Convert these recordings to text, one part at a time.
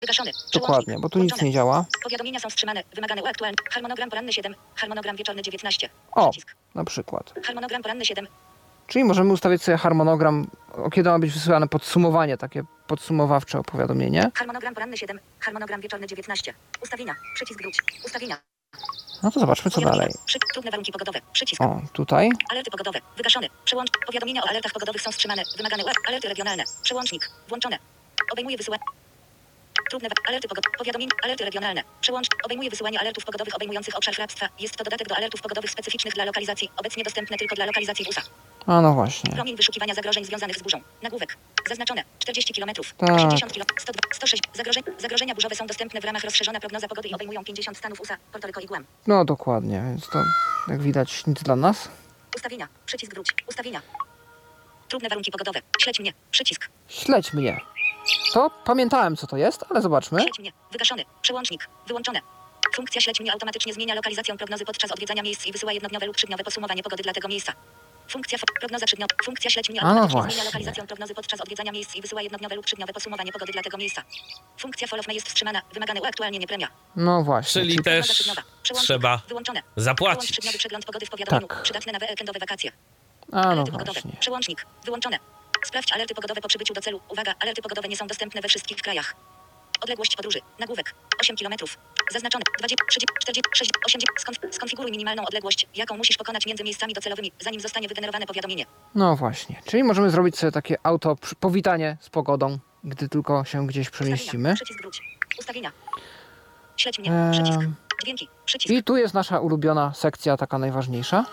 Wygaszony. Dokładnie, bo tu nic nie działa. Powiadomienia są wstrzymane. Wymagane uaktualnienie. Harmonogram poranny 7. Harmonogram wieczorny 19. O, Przycisk. na przykład. Harmonogram poranny 7. Czyli możemy ustawić sobie harmonogram, kiedy ma być wysyłane podsumowanie, takie podsumowawcze powiadomienie. Harmonogram poranny 7. Harmonogram wieczorny 19. Ustawienia. Przycisk wróć. Ustawienia. No to zobaczmy, co dalej. Trudne warunki pogodowe. Przycisk. O, tutaj. Alerty pogodowe. Wygaszony. Przełącz. Powiadomienia o alertach pogodowych są wstrzymane. Wymagane alerty regionalne. Przełącznik. Włączone. Obejmuje wysyłanie. Trudne alerty pogodowe. Powiadomienia. Alerty regionalne. Przełącz. Obejmuje wysyłanie alertów pogodowych obejmujących obszar hrabstwa. Jest to dodatek do alertów pogodowych specyficznych dla lokalizacji. Obecnie dostępne tylko dla lokalizacji USA. A no właśnie. Promień wyszukiwania zagrożeń związanych z burzą. Nagłówek. Zaznaczone. 40 km. Tak. 80 km. 102, 106. Zagrożenia burzowe są dostępne w ramach rozszerzona prognoza pogody i obejmują 50 stanów USA, Puerto Rico i Guam. No dokładnie, więc to jak widać nic dla nas. Ustawienia. Przycisk wróć. Ustawienia. Trudne warunki pogodowe. Śledź mnie. Przycisk. Śledź mnie. To pamiętałem, co to jest, ale zobaczmy. Śledź mnie. Wygaszony. Przełącznik. Wyłączone. Funkcja śledź mnie automatycznie zmienia lokalizację prognozy podczas odwiedzania miejsc i wysyła jednodniowe lub trzydniowe podsumowanie pogody dla tego miejsca. Prognoza trzydniowa. Funkcja śledź mnie automatycznie zmienia lokalizację prognozy podczas odwiedzania miejsc i wysyła jednodniowe lub trzydniowe podsumowanie pogody dla tego miejsca. Funkcja follow me jest wstrzymana. Wymagane uaktualnienie premia. No właśnie. Czyli też trzeba wyłączone. zapłacić. Trzydniowy przegląd pogody w powiadomieniu. Tak. Przydatne na weekendowe wakacje. A no Alerty pogodowe. właśnie. Przełącznik. Wyłączone. Sprawdź alerty pogodowe po przybyciu do celu. Uwaga, alerty pogodowe nie są dostępne we wszystkich krajach. Odległość podróży. Nagłówek. 8 km. Zaznaczone. 20, 30, 40, 60, 80. Skonfiguruj minimalną odległość, jaką musisz pokonać między miejscami docelowymi, zanim zostanie wygenerowane powiadomienie. No właśnie. Czyli możemy zrobić sobie takie auto powitanie z pogodą, gdy tylko się gdzieś przemieścimy. Przycisk wróć. Ustawienia. Śledź mnie. Przycisk. Dźwięki. Przycisk. I tu jest nasza ulubiona sekcja, taka najważniejsza.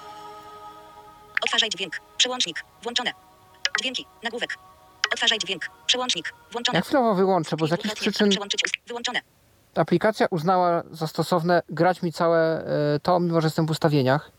Odtwarzaj dźwięk. Przełącznik. Włączone. Dźwięki. Nagłówek. Odtwarzaj dźwięk. Przełącznik. Włączone. Ja chwilowo wyłączę, bo z jakichś przyczyn Wyłączone. aplikacja uznała za stosowne grać mi całe to, mimo że jestem w ustawieniach.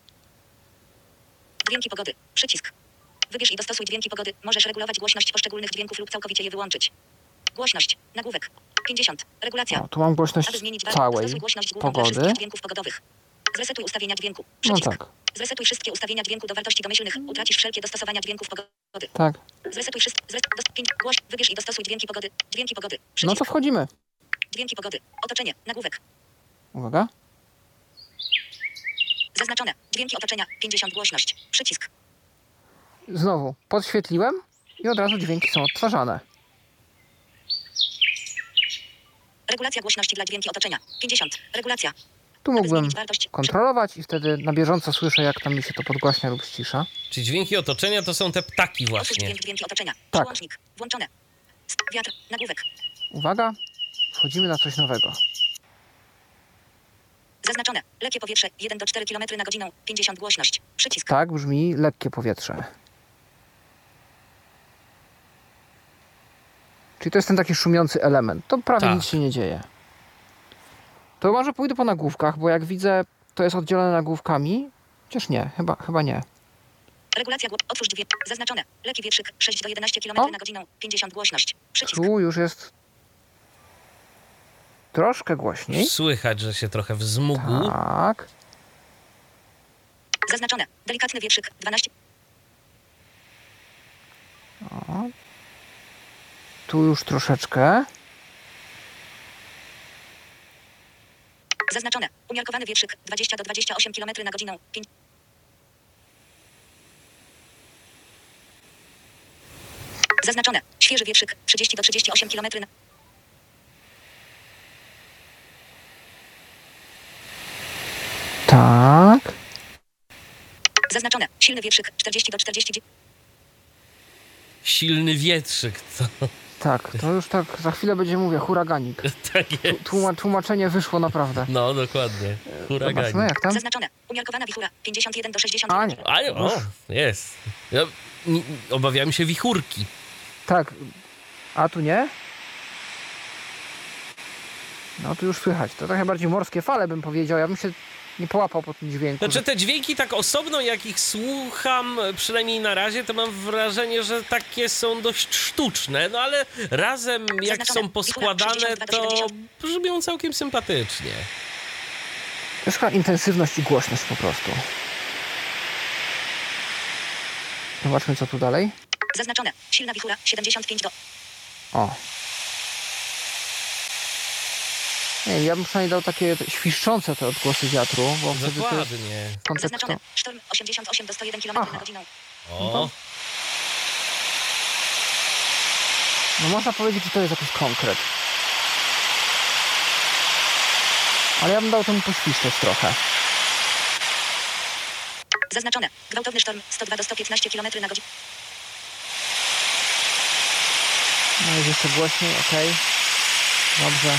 Dźwięki pogody. Przycisk. Wybierz i dostosuj dźwięki pogody. Możesz regulować głośność poszczególnych dźwięków lub całkowicie je wyłączyć. Głośność. Nagłówek. 50. Regulacja. O, tu mam głośność Aby zmienić całej dostosuj głośność główną dla pogody. wszystkich dźwięków pogodowych. Zresetuj ustawienia dźwięku. No Przycisk. tak, Zresetuj wszystkie ustawienia dźwięku do wartości domyślnych. Utracisz wszelkie dostosowania dźwięków pogody. tak. Zresetuj wszystkie. Wybierz i dostosuj dźwięki pogody. Dźwięki pogody. No Przycisk. to wchodzimy. Dźwięki pogody. Otoczenie. Nagłówek. Uwaga. Zaznaczone. Dźwięki otoczenia. 50 głośność. Przycisk. Znowu podświetliłem i od razu dźwięki są odtwarzane. Regulacja głośności dla dźwięki otoczenia. 50. Regulacja. Tu Aby mógłbym zmienić wartość. kontrolować i wtedy na bieżąco słyszę, jak tam mi się to podgłaśnia lub ścisza. Czy dźwięki otoczenia to są te ptaki Otwórz właśnie? dźwięki otoczenia. Tak. Przełącznik. Włączone. Wiatr. Nagłówek. Uwaga, wchodzimy na coś nowego. Zaznaczone. Lekkie powietrze. 1 do 4 km na godzinę. 50 głośność. Przycisk. Tak brzmi lekkie powietrze. Czyli to jest ten taki szumiący element. To prawie Tak. nic się nie dzieje. To może pójdę po nagłówkach, bo jak widzę, to jest oddzielone nagłówkami. Chociaż nie, chyba nie. Regulacja otwórz dźwięk. Zaznaczone. Lekki wietrzyk. 6 do 11 km O. na godzinę. 50 głośność. Przycisk. Tu już jest troszkę głośniej. Słychać, że się trochę wzmógł. Tak. Zaznaczone. Delikatny wietrzyk. 12. O. Tu już troszeczkę. Zaznaczone. Umiarkowany wietrzyk. 20 do 28 km na godzinę. 5. Zaznaczone. Świeży wietrzyk. 30 do 38 km na... Tak. Zaznaczone. Silny wietrzyk. 40 do 40. Silny wietrzyk to Tak, to już tak za chwilę będzie mówię, huraganik. tak jest. Tłumaczenie wyszło naprawdę. No, dokładnie. Zobaczmy Huragan. jak tam. Zaznaczone. Umiarkowana wichura. 51 do 60 A km. nie, Ale o, jest. Ja obawiam się wichurki. tak. A tu nie? No tu już słychać. To trochę bardziej morskie fale bym powiedział. Ja bym się nie połapał po tym dźwięku. Znaczy te dźwięki tak osobno, jak ich słucham, przynajmniej na razie, to mam wrażenie, że takie są dość sztuczne, no ale razem jak są poskładane, to brzmią całkiem sympatycznie. To jest chyba intensywność i głośność po prostu. Zobaczmy co tu dalej. Zaznaczone. Silna wichura. 75 do... O. Nie wiem, ja bym przynajmniej dał takie świszczące te odgłosy wiatru, bo wtedy to jest Dokładnie. kontekst. Zaznaczone. Sztorm 88 do 101 km Aha. na godzinę. O, No można powiedzieć, że to jest jakiś konkret. Ale ja bym dał temu poświszczeć trochę. Zaznaczone. Gwałtowny sztorm 102 do 115 km na godzinę. No jest jeszcze głośniej, okej. Dobrze.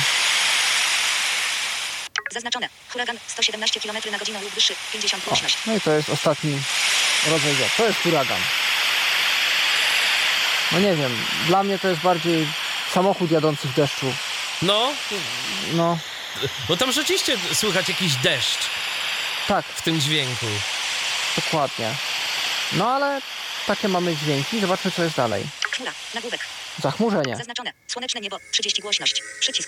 Zaznaczone. Huragan 117 km na godzinę lub wyższy. 50 O, głośność. no i to jest ostatni rodzaj wiatru. To jest huragan. No nie wiem, dla mnie to jest bardziej samochód jadący w deszczu. no, No, bo tam rzeczywiście słychać jakiś deszcz tak, w tym dźwięku. dokładnie. No ale takie mamy dźwięki. Zobaczmy, co jest dalej. Chmura. Nagłówek. Zachmurzenie. Zaznaczone. Słoneczne niebo. 30 głośność. Przycisk.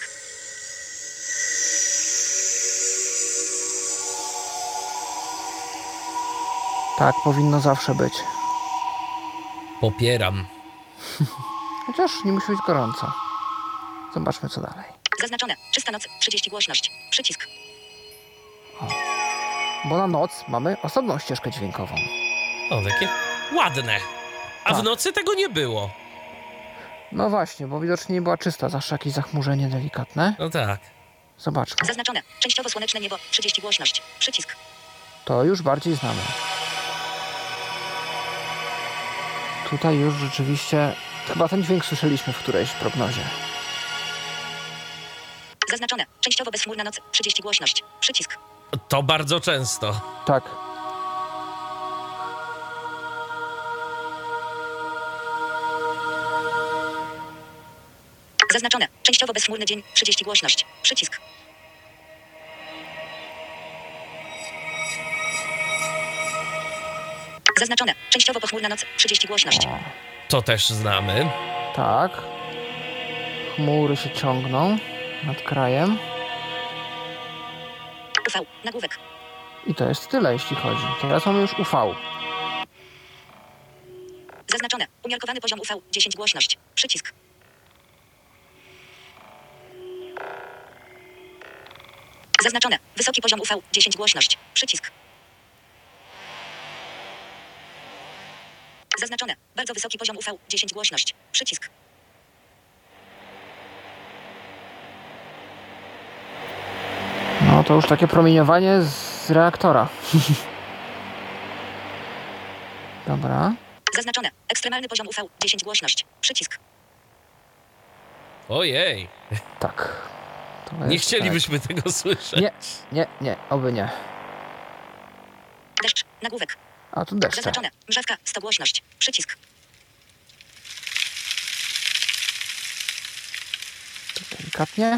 Tak, powinno zawsze być. Popieram. Chociaż nie musi być gorąco. Zobaczmy, co dalej. Zaznaczone. Czysta noc. 30 głośność. Przycisk. Bo na noc mamy osobną ścieżkę dźwiękową. O, takie ładne. A w Tak. nocy tego nie było. No właśnie, bo widocznie nie była czysta. Zawsze jakieś zachmurzenie delikatne. No tak. Zobaczmy. Zaznaczone. Częściowo słoneczne niebo. 30 głośność. Przycisk. To już bardziej znamy. Tutaj już rzeczywiście... Chyba ten dźwięk słyszeliśmy w którejś prognozie. Zaznaczone. Częściowo bezchmurna noc. 30 głośność. Przycisk. To bardzo często. Tak. Zaznaczone. Częściowo bezchmurny dzień. 30 głośność. Przycisk. Zaznaczone. Częściowo pochmurna noc. 30 głośność. O, To też znamy. tak. Chmury się ciągną nad krajem. UV. Nagłówek. I to jest tyle, jeśli chodzi. Teraz mamy już UV. Zaznaczone. Umiarkowany poziom UV. 10 głośność. Przycisk. Zaznaczone. Wysoki poziom UV. 10 głośność. Przycisk. Zaznaczone. Bardzo wysoki poziom UV. 10 głośność. Przycisk. No to już takie promieniowanie z reaktora. Dobra. Zaznaczone. Ekstremalny poziom UV. 10 głośność. Przycisk. Ojej. Tak. To Nie jest chcielibyśmy tego słyszeć. tak. Nie, oby nie. Deszcz. Nagłówek. A tu deszcze. Zaznaczone. Mrzawka. 100 głośność. Przycisk. Delikatnie.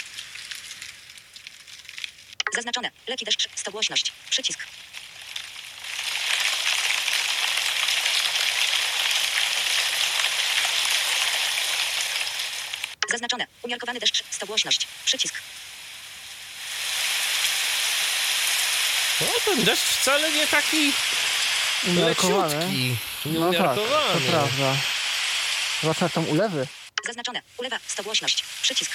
Zaznaczone. Leki deszcz. 100 głośność. Przycisk. Zaznaczone. Umiarkowany deszcz. 100 głośność. Przycisk. No, ten deszcz wcale nie taki Umiarkowany. leciutki. No tak, to Umiarkowany. prawda. Zwłaszcza jak tam ulewy. Zaznaczone. Ulewa. 100 głośność. Przycisk.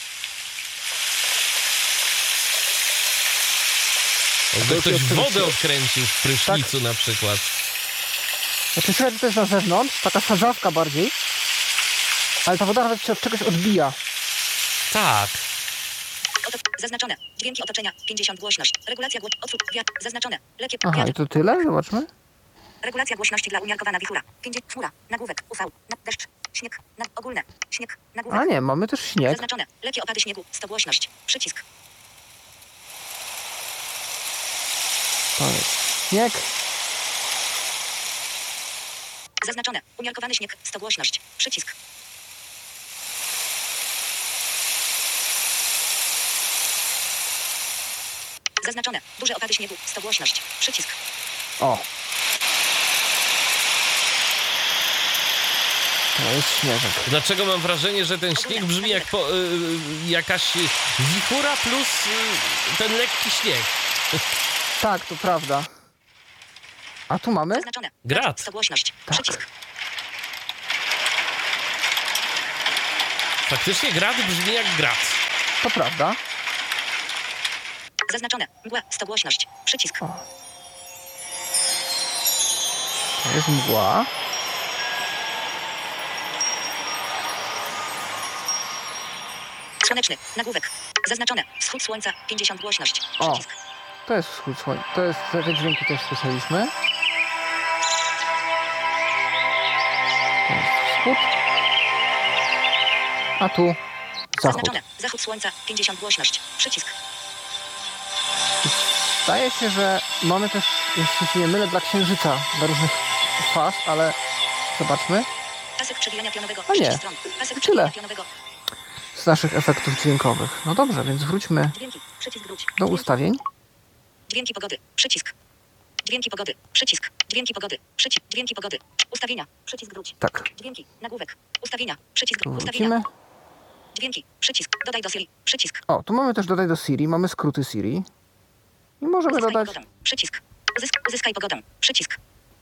Jakby ktoś wodę odkręcił w prysznicu na przykład. Znaczy słychać, że to jest na zewnątrz, taka sadzawka bardziej. Ale ta woda nawet się od czegoś odbija. Tak. Zaznaczone. Dźwięki otoczenia. 50 głośność. Regulacja otwór. Wiatr. Zaznaczone. Leki. Aha, Wiatr. i to tyle? Zobaczmy. Regulacja głośności dla umiarkowana wichura. 50. Chmura. Nagłówek. UV. Deszcz. Śnieg. Ogólne. Śnieg. Nagłówek. A nie, mamy też śnieg. Zaznaczone. Leki opady śniegu. 100 głośność. Przycisk. To jest śnieg. Zaznaczone. Umiarkowany śnieg. 100 głośność. Przycisk. Zaznaczone. Duże opady śniegu. 100 głośność. Przycisk. O. To jest śnieżek. Dlaczego mam wrażenie, że ten śnieg brzmi jak jakaś wichura plus ten lekki śnieg? Tak, to prawda. A tu mamy? Zaznaczone. Grad. 100 głośność. Tak. Przycisk. Faktycznie grad brzmi jak grad. To prawda. Zaznaczone. Mgła. 100 głośność. Przycisk. O. To jest mgła. Słoneczny. Nagłówek. Zaznaczone. Wschód słońca. 50 głośność. O. Przycisk. To jest wschód słońca. To jest, te dźwięki też słyszeliśmy. To jest wschód. A tu zachód. Zaznaczone. Zachód słońca. 50 głośność. Przycisk. Zdaje się, że mamy też, jeśli się nie mylę, dla księżyca, dla różnych faz, ale zobaczmy. Pasek przewijania pionowego. A nie. 30 stron. Pasek Tyle. przewijania pionowego. Z naszych efektów dźwiękowych. No dobrze, więc wróćmy Dźwięki. Przycisk wróć. do ustawień. Dźwięki pogody. Przycisk. Dźwięki pogody. Przycisk. Dźwięki pogody. Przycisk. Dźwięki pogody. Ustawienia. Przycisk wróć. Tak, Dźwięki. Nagłówek. Ustawienia. Przycisk. tu Ustawienia. wrócimy. Dźwięki. Przycisk. Dodaj do Siri. Przycisk. O, tu mamy też dodaj do Siri, mamy skróty Siri. I możemy Uzyskaj dodać, pogodę. Przycisk. Uzyskaj pogodę. Przycisk.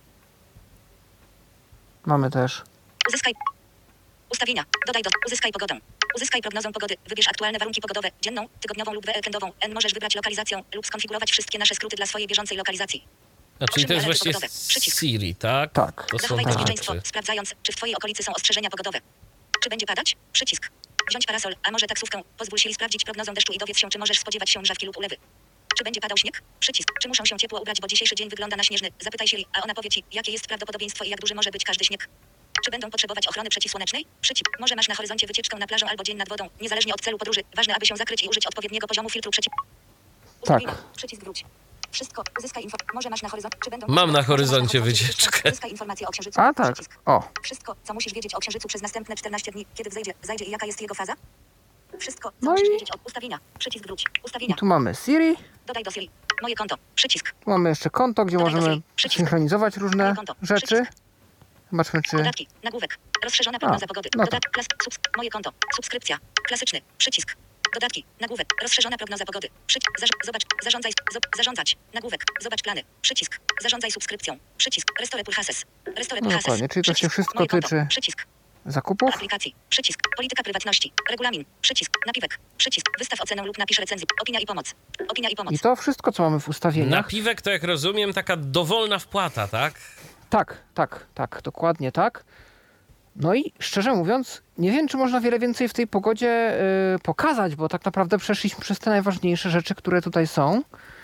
mamy też Uzyskaj. Ustawienia. Dodaj do. Uzyskaj pogodę. Uzyskaj prognozę pogody. Wybierz aktualne warunki pogodowe. Dzienną, tygodniową lub weekendową. Możesz wybrać lokalizację lub skonfigurować wszystkie nasze skróty dla swojej bieżącej lokalizacji. A czyli to jest Alerty właśnie pogodowe. Przycisk. Siri, tak? Tak. To są Zachowaj te bezpieczeństwo, rzeczy. sprawdzając, czy w Twojej okolicy są ostrzeżenia pogodowe. Czy będzie padać? Przycisk. Wziąć parasol, a może taksówkę. Pozwól Siri sprawdzić prognozę deszczu i dowiedz się, czy możesz spodziewać się mrzawki lub ulewy. Czy będzie padał śnieg? Przycisk. Czy muszę się ciepło ubrać, bo dzisiejszy dzień wygląda na śnieżny? Zapytaj Siri, a ona powie Ci, jakie jest prawdopodobieństwo i jak duży może być każdy śnieg. Czy będą potrzebować ochrony przeciwsłonecznej? Przycisk. Może masz na horyzoncie wycieczkę na plażę albo dzień nad wodą, niezależnie od celu podróży. Ważne, aby się zakryć i użyć odpowiedniego poziomu filtru przeciw. Ustawienia. Przycisk wróć. Wszystko. Uzyskaj info. Może masz na horyzoncie. Czy będą Mam na może masz horyzoncie wycieczkę. wycieczkę. Uzyskaj informacje o księżycu. A tak, Przycisk. o, Wszystko, co musisz wiedzieć o księżycu przez następne 14 dni, kiedy zajdzie i jaka jest jego faza? Wszystko, co No musisz i- wiedzieć o ustawienia. Przycisk wróć. i Ustawienia. tu mamy Siri, Dodaj do Siri. Moje konto. Przycisk. tu mamy jeszcze konto, gdzie Dodaj do możemy Siri. Przycisk. synchronizować różne Moje konto. rzeczy. Przycisk. Zobaczmy, czy... Dodatki. Nagłówek. Rozszerzona prognoza pogody. no to. Moje konto. Subskrypcja. Klasyczny. Przycisk. Dodatki. Nagłówek. Rozszerzona prognoza pogody. Zobacz. Zarządzaj. Zarządzać. Nagłówek. Zobacz plany. Przycisk. Zarządzaj subskrypcją. Przycisk. Restore Pulhases. Restore No Pulhases. dokładnie, czyli to się Przycisk. wszystko Moje konto. tyczy Przycisk. zakupów. Aplikacji. Przycisk. Polityka prywatności. Regulamin. Przycisk. Napiwek. Przycisk. Wystaw ocenę lub napisz recenzję. Opinia i pomoc. Opinia i pomoc. I to wszystko, co mamy w ustawieniach. Napiwek to, jak rozumiem, taka dowolna wpłata, tak? Tak, dokładnie tak. No i szczerze mówiąc, nie wiem, czy można wiele więcej w tej pogodzie pokazać, bo tak naprawdę przeszliśmy przez te najważniejsze rzeczy, które tutaj są.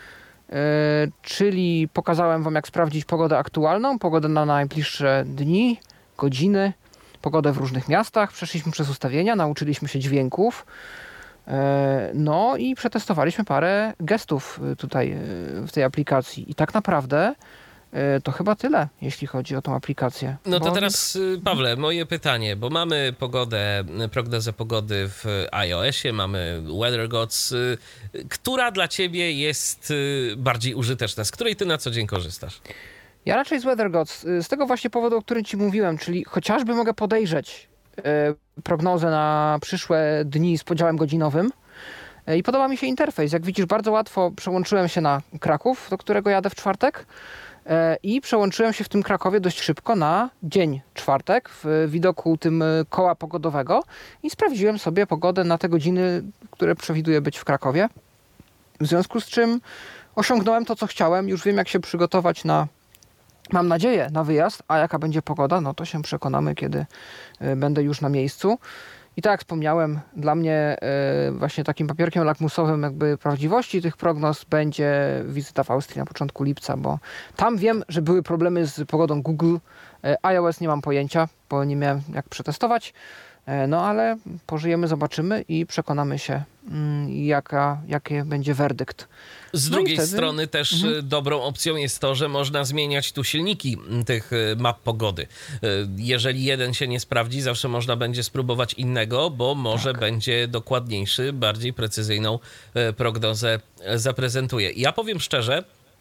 Czyli pokazałem Wam, jak sprawdzić pogodę aktualną, pogodę na najbliższe dni, godziny, pogodę w różnych miastach. Przeszliśmy przez ustawienia, nauczyliśmy się dźwięków. No i przetestowaliśmy parę gestów tutaj w tej aplikacji. I tak naprawdę to chyba tyle, jeśli chodzi o tą aplikację. No to Bo- teraz, Pawle, moje pytanie, bo mamy prognozę pogody w iOSie, mamy Weather Gods. Która dla ciebie jest bardziej użyteczna? Z której ty na co dzień korzystasz? Ja raczej z Weather Gods, z tego właśnie powodu, o którym Ci mówiłem, czyli chociażby mogę podejrzeć prognozę na przyszłe dni z podziałem godzinowym i podoba mi się interfejs. Jak widzisz, bardzo łatwo przełączyłem się na Kraków, do którego jadę w czwartek i przełączyłem się w tym Krakowie dość szybko na dzień czwartek w widoku tym koła pogodowego i sprawdziłem sobie pogodę na te godziny, które przewiduję być w Krakowie. W związku z czym osiągnąłem to, co chciałem. Już wiem, jak się przygotować mam nadzieję, na wyjazd, a jaka będzie pogoda, no to się przekonamy, kiedy będę już na miejscu. I tak jak wspomniałem, dla mnie właśnie takim papierkiem lakmusowym jakby prawdziwości tych prognoz będzie wizyta w Austrii na początku lipca, bo tam wiem, że były problemy z pogodą Google. iOS nie mam pojęcia, bo nie miałem jak przetestować. No ale pożyjemy, zobaczymy i przekonamy się, jaki będzie werdykt. Z No i drugiej wtedy- strony też dobrą opcją jest to, że można zmieniać tu silniki tych map pogody. Jeżeli jeden się nie sprawdzi, zawsze można będzie spróbować innego, bo może będzie dokładniejszy, bardziej precyzyjną prognozę zaprezentuje. Ja powiem szczerze,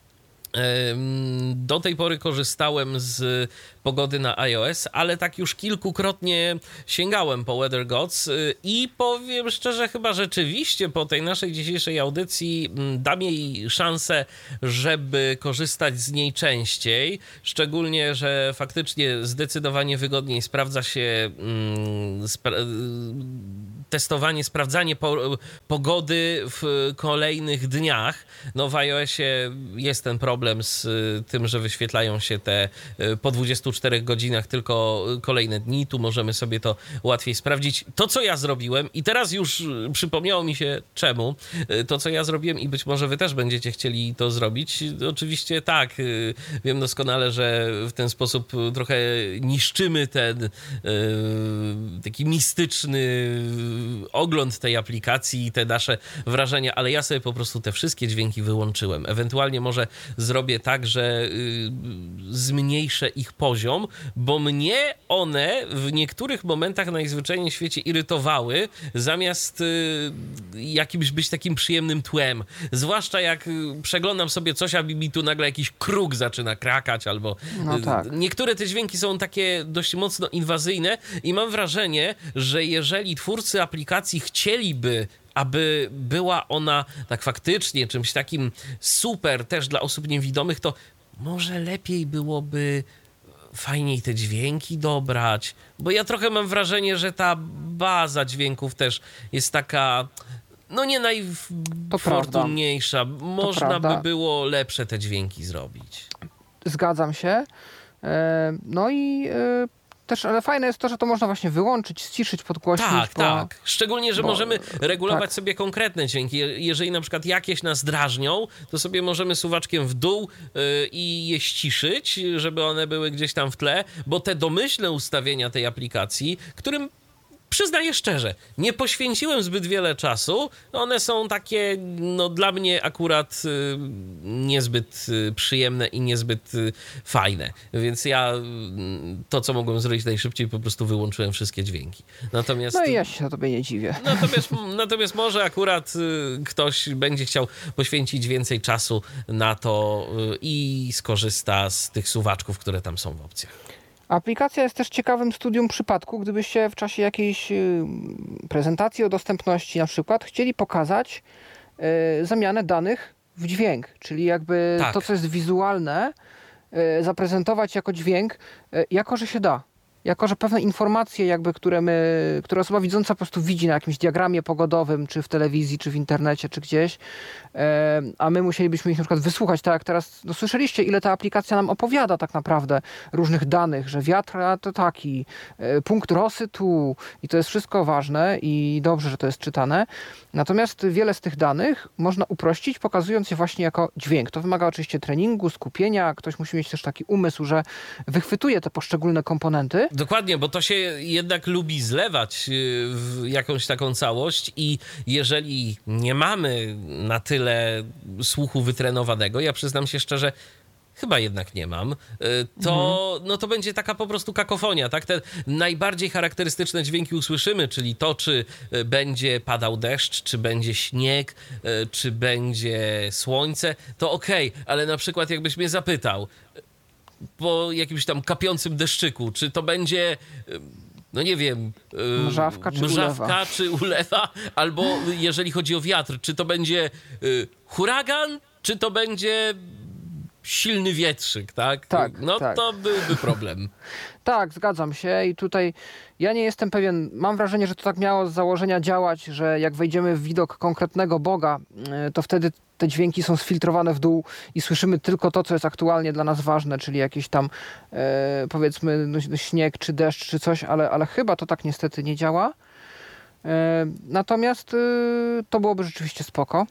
do tej pory korzystałem z pogody na iOS, ale tak już kilkukrotnie sięgałem po Weather Gods i powiem szczerze, chyba rzeczywiście po tej naszej dzisiejszej audycji dam jej szansę, żeby korzystać z niej częściej, szczególnie, że faktycznie zdecydowanie wygodniej sprawdza się testowanie, sprawdzanie pogody w kolejnych dniach. No w iOSie jest ten problem z tym, że wyświetlają się te po 24 godzinach tylko kolejne dni. Tu możemy sobie to łatwiej sprawdzić. To, co ja zrobiłem i teraz już przypomniało mi się czemu, to, co ja zrobiłem i być może wy też będziecie chcieli to zrobić. Oczywiście tak, wiem doskonale, że w ten sposób trochę niszczymy ten taki mistyczny ogląd tej aplikacji i te nasze wrażenia, ale ja sobie po prostu te wszystkie dźwięki wyłączyłem. Ewentualnie może zrobię tak, że zmniejszę ich poziom, bo mnie one w niektórych momentach najzwyczajniej w świecie irytowały, zamiast jakimś być takim przyjemnym tłem. Zwłaszcza jak przeglądam sobie coś, a mi tu nagle jakiś kruk zaczyna krakać, albo No tak. niektóre te dźwięki są takie dość mocno inwazyjne i mam wrażenie, że jeżeli twórcy aplikacji chcieliby, aby była ona tak faktycznie czymś takim super też dla osób niewidomych, to może lepiej byłoby fajniej te dźwięki dobrać, bo ja trochę mam wrażenie, że ta baza dźwięków też jest taka, no nie najfortunniejsza. Można by było lepsze te dźwięki zrobić. Zgadzam się. No i też, ale fajne jest to, że to można właśnie wyłączyć, ściszyć, podgłośnić. Tak. Szczególnie, że możemy regulować tak. sobie konkretne dźwięki. Jeżeli na przykład jakieś nas drażnią, to sobie możemy suwaczkiem w dół i je ściszyć, żeby one były gdzieś tam w tle, bo te domyślne ustawienia tej aplikacji, którym przyznaję szczerze, nie poświęciłem zbyt wiele czasu. One są takie, no dla mnie akurat niezbyt przyjemne i niezbyt fajne. Więc ja to, co mogłem zrobić najszybciej, po prostu wyłączyłem wszystkie dźwięki. Natomiast, no i ja się tobie nie dziwię. Natomiast może akurat ktoś będzie chciał poświęcić więcej czasu na to i skorzysta z tych suwaczków, które tam są w opcjach. Aplikacja jest też ciekawym studium przypadku, gdybyście w czasie jakiejś prezentacji o dostępności na przykład chcieli pokazać zamianę danych w dźwięk, czyli jakby tak. To, co jest wizualne, zaprezentować jako dźwięk, jako że się da. Jako że pewne informacje, jakby, które osoba widząca po prostu widzi na jakimś diagramie pogodowym, czy w telewizji, czy w internecie, czy gdzieś, a my musielibyśmy ich na przykład wysłuchać, tak jak teraz, no słyszeliście, ile ta aplikacja nam opowiada tak naprawdę różnych danych, że wiatr to taki, punkt rosy tu i to jest wszystko ważne i dobrze, że to jest czytane. Natomiast wiele z tych danych można uprościć, pokazując je właśnie jako dźwięk. To wymaga oczywiście treningu, skupienia, ktoś musi mieć też taki umysł, że wychwytuje te poszczególne komponenty. Dokładnie, bo to się jednak lubi zlewać w jakąś taką całość i jeżeli nie mamy na tyle słuchu wytrenowanego, ja przyznam się szczerze, chyba jednak nie mam, no to będzie taka po prostu kakofonia, tak? Te najbardziej charakterystyczne dźwięki usłyszymy, czyli to, czy będzie padał deszcz, czy będzie śnieg, czy będzie słońce, to okej, ale na przykład jakbyś mnie zapytał po jakimś tam kapiącym deszczyku, czy to będzie, no nie wiem, mrzawka czy ulewa, albo jeżeli chodzi o wiatr, czy to będzie huragan, czy to będzie silny wietrzyk, tak? Tak, no tak. To byłby problem. Tak, zgadzam się i tutaj ja nie jestem pewien, mam wrażenie, że to tak miało z założenia działać, że jak wejdziemy w widok konkretnego Boga, to wtedy te dźwięki są sfiltrowane w dół i słyszymy tylko to, co jest aktualnie dla nas ważne, czyli jakiś tam powiedzmy śnieg czy deszcz czy coś, ale chyba to tak niestety nie działa. Natomiast to byłoby rzeczywiście spoko.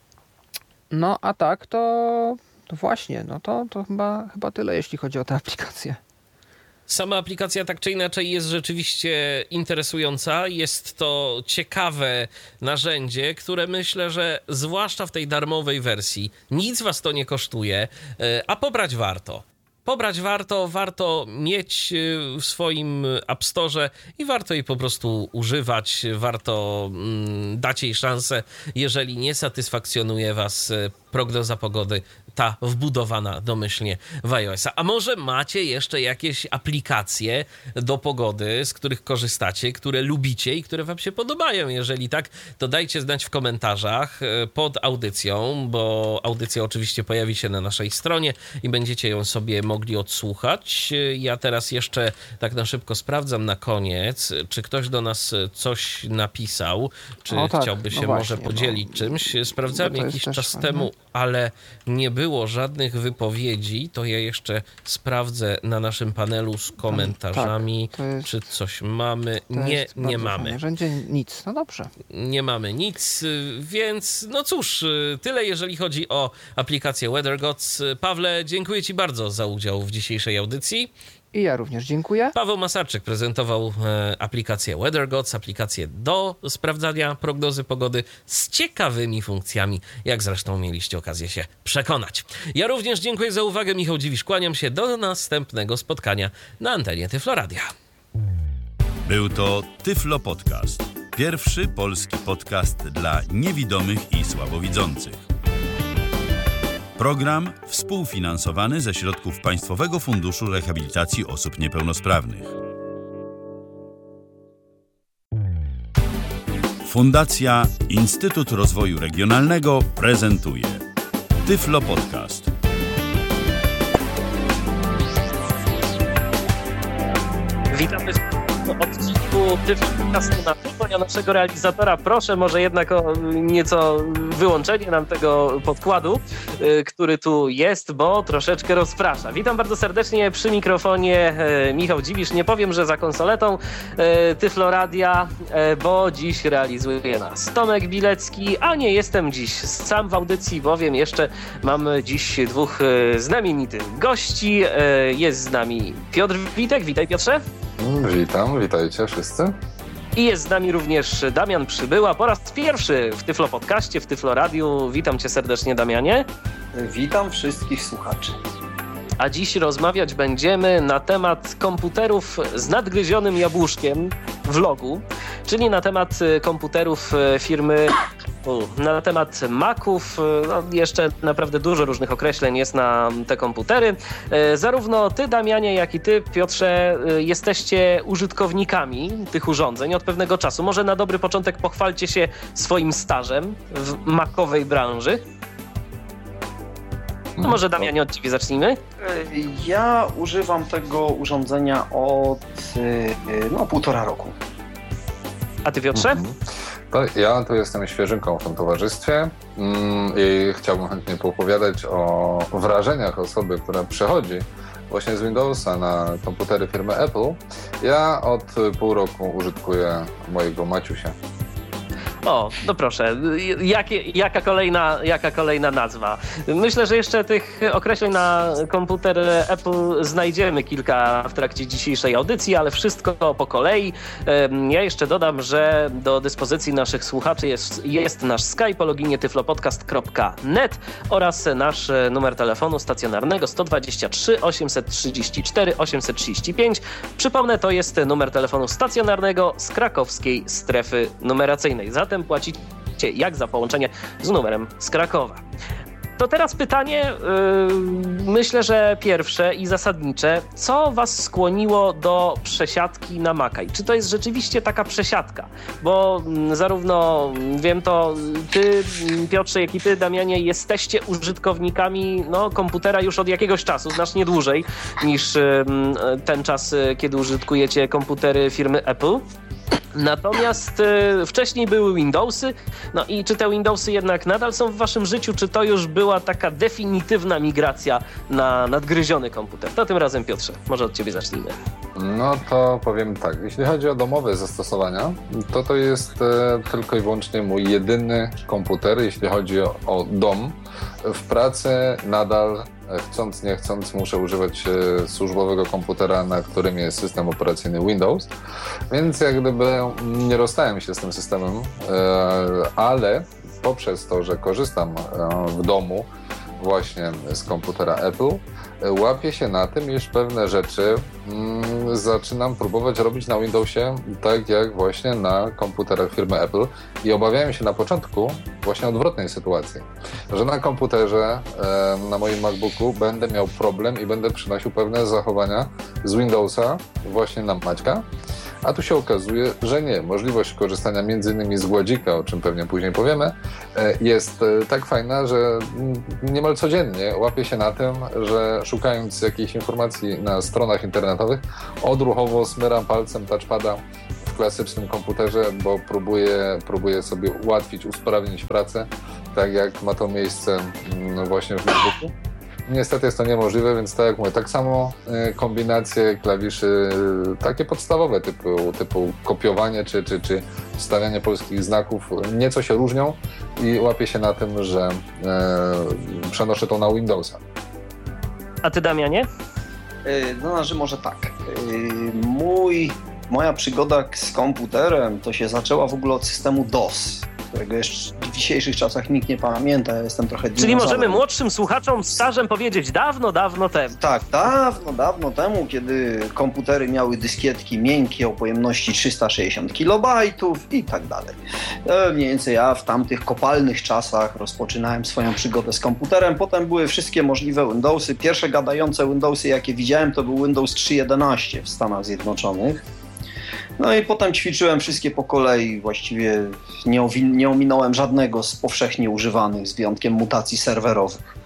No a tak to właśnie, no to chyba tyle, jeśli chodzi o tę aplikację. Sama aplikacja tak czy inaczej jest rzeczywiście interesująca. Jest to ciekawe narzędzie, które myślę, że zwłaszcza w tej darmowej wersji nic was to nie kosztuje, a pobrać warto. Pobrać warto mieć w swoim App Store i warto jej po prostu używać, warto dać jej szansę. Jeżeli nie satysfakcjonuje was prognoza pogody, ta wbudowana domyślnie w iOS-a. A może macie jeszcze jakieś aplikacje do pogody, z których korzystacie, które lubicie i które wam się podobają? Jeżeli tak, to dajcie znać w komentarzach pod audycją, bo audycja oczywiście pojawi się na naszej stronie i będziecie ją sobie mogli odsłuchać. Ja teraz jeszcze tak na szybko sprawdzam na koniec, czy ktoś do nas coś napisał, czy chciałby się może podzielić czymś. Sprawdzałem jakiś czas temu, ale nie było żadnych wypowiedzi. To ja jeszcze sprawdzę na naszym panelu z komentarzami, czy coś mamy. Nie mamy. Narzędzie nic, no dobrze. Nie mamy nic, więc no cóż, tyle jeżeli chodzi o aplikację WeatherGods. Pawle, dziękuję Ci bardzo za udział w dzisiejszej audycji. I ja również dziękuję. Paweł Masarczyk prezentował aplikację WeatherGods, aplikację do sprawdzania prognozy pogody z ciekawymi funkcjami, jak zresztą mieliście okazję się przekonać. Ja również dziękuję za uwagę. Michał Dziwisz, kłaniam się do następnego spotkania na antenie Tyflo Radia. Był to Tyflo Podcast. Pierwszy polski podcast dla niewidomych i słabowidzących. Program współfinansowany ze środków Państwowego Funduszu Rehabilitacji Osób Niepełnosprawnych. Fundacja Instytut Rozwoju Regionalnego prezentuje Tyflo Podcast. Witamy w odcinku Tyflo Podcastu na telefonie naszego realizatora. Proszę może jednak o nieco wyłączenie nam tego podkładu, który tu jest, bo troszeczkę rozprasza. Witam bardzo serdecznie przy mikrofonie Michał Dziwisz. Nie powiem, że za konsoletą Tyflo Radia, bo dziś realizuje nas Tomek Bilecki, a nie jestem dziś sam w audycji, bowiem jeszcze mamy dziś dwóch znamienitych gości. Jest z nami Piotr Witek. Witaj, Piotrze. Witam, witajcie wszyscy. I jest z nami również Damian Przybyła po raz pierwszy w Tyflo Podcaście, w Tyflo Radiu. Witam cię serdecznie, Damianie. Witam wszystkich słuchaczy. A dziś rozmawiać będziemy na temat komputerów z nadgryzionym jabłuszkiem w logu, czyli na temat komputerów firmy, na temat Maców. No, jeszcze naprawdę dużo różnych określeń jest na te komputery. Zarówno ty, Damianie, jak i ty, Piotrze, jesteście użytkownikami tych urządzeń od pewnego czasu. Może na dobry początek pochwalcie się swoim stażem w macowej branży. No może, Damianie, od ciebie zacznijmy. Ja używam tego urządzenia od 1,5 roku. A ty, Piotrze? Ja tu jestem świeżynką w tym towarzystwie i chciałbym chętnie poopowiadać o wrażeniach osoby, która przechodzi właśnie z Windowsa na komputery firmy Apple. Ja od pół roku użytkuję mojego Maciusia. O, no proszę, jaka kolejna nazwa? Myślę, że jeszcze tych określeń na komputer Apple znajdziemy kilka w trakcie dzisiejszej audycji, ale wszystko po kolei. Ja jeszcze dodam, że do dyspozycji naszych słuchaczy jest nasz Skype o loginie tyflopodcast.net oraz nasz numer telefonu stacjonarnego 123 834 835. Przypomnę, to jest numer telefonu stacjonarnego z krakowskiej strefy numeracyjnej. Zatem płacicie jak za połączenie z numerem z Krakowa. To teraz pytanie, myślę, że pierwsze i zasadnicze. Co was skłoniło do przesiadki na Maca? I czy to jest rzeczywiście taka przesiadka? Bo zarówno wiem to ty, Piotrze, jak i ty, Damianie, jesteście użytkownikami komputera już od jakiegoś czasu, znacznie dłużej niż ten czas, kiedy użytkujecie komputery firmy Apple. Natomiast wcześniej były Windowsy, no i czy te Windowsy jednak nadal są w waszym życiu, czy to już była taka definitywna migracja na nadgryziony komputer? To tym razem, Piotrze, może od ciebie zacznijmy. No to powiem tak, jeśli chodzi o domowe zastosowania, to jest tylko i wyłącznie mój jedyny komputer, jeśli chodzi o dom. W pracy nadal, chcąc nie chcąc, muszę używać służbowego komputera, na którym jest system operacyjny Windows, więc jak gdyby nie rozstałem się z tym systemem, ale poprzez to, że korzystam w domu właśnie z komputera Apple, łapię się na tym, iż pewne rzeczy zaczynam próbować robić na Windowsie, tak jak właśnie na komputerach firmy Apple, i obawiałem się na początku właśnie odwrotnej sytuacji, że na komputerze, na moim MacBooku będę miał problem i będę przynosił pewne zachowania z Windowsa właśnie na Maćka, a tu się okazuje, że nie. Możliwość korzystania m.in. z gładzika, o czym pewnie później powiemy, jest tak fajna, że niemal codziennie łapię się na tym, że szukając jakichś informacji na stronach internetowych, odruchowo smyram palcem touchpada w klasycznym komputerze, bo próbuję sobie ułatwić, usprawnić pracę, tak jak ma to miejsce właśnie w MacBooku. Niestety jest to niemożliwe, więc tak jak mówię, tak samo kombinacje klawiszy takie podstawowe typu kopiowanie czy wstawianie polskich znaków nieco się różnią i łapię się na tym, że przenoszę to na Windowsa. A ty, Damianie? No, znaczy może tak. Moja przygoda z komputerem to się zaczęła w ogóle od systemu DOS, którego jeszcze w dzisiejszych czasach nikt nie pamięta. Ja jestem trochę Czyli dinozaurem. możemy młodszym słuchaczom, starzem powiedzieć dawno temu. Tak, dawno temu, kiedy komputery miały dyskietki miękkie o pojemności 360 KB i tak dalej. Mniej więcej ja w tamtych kopalnych czasach rozpoczynałem swoją przygodę z komputerem. Potem były wszystkie możliwe Windowsy. Pierwsze gadające Windowsy, jakie widziałem, to był Windows 3.11 w Stanach Zjednoczonych. No i potem ćwiczyłem wszystkie po kolei, właściwie nie ominąłem żadnego z powszechnie używanych, z wyjątkiem mutacji serwerowych.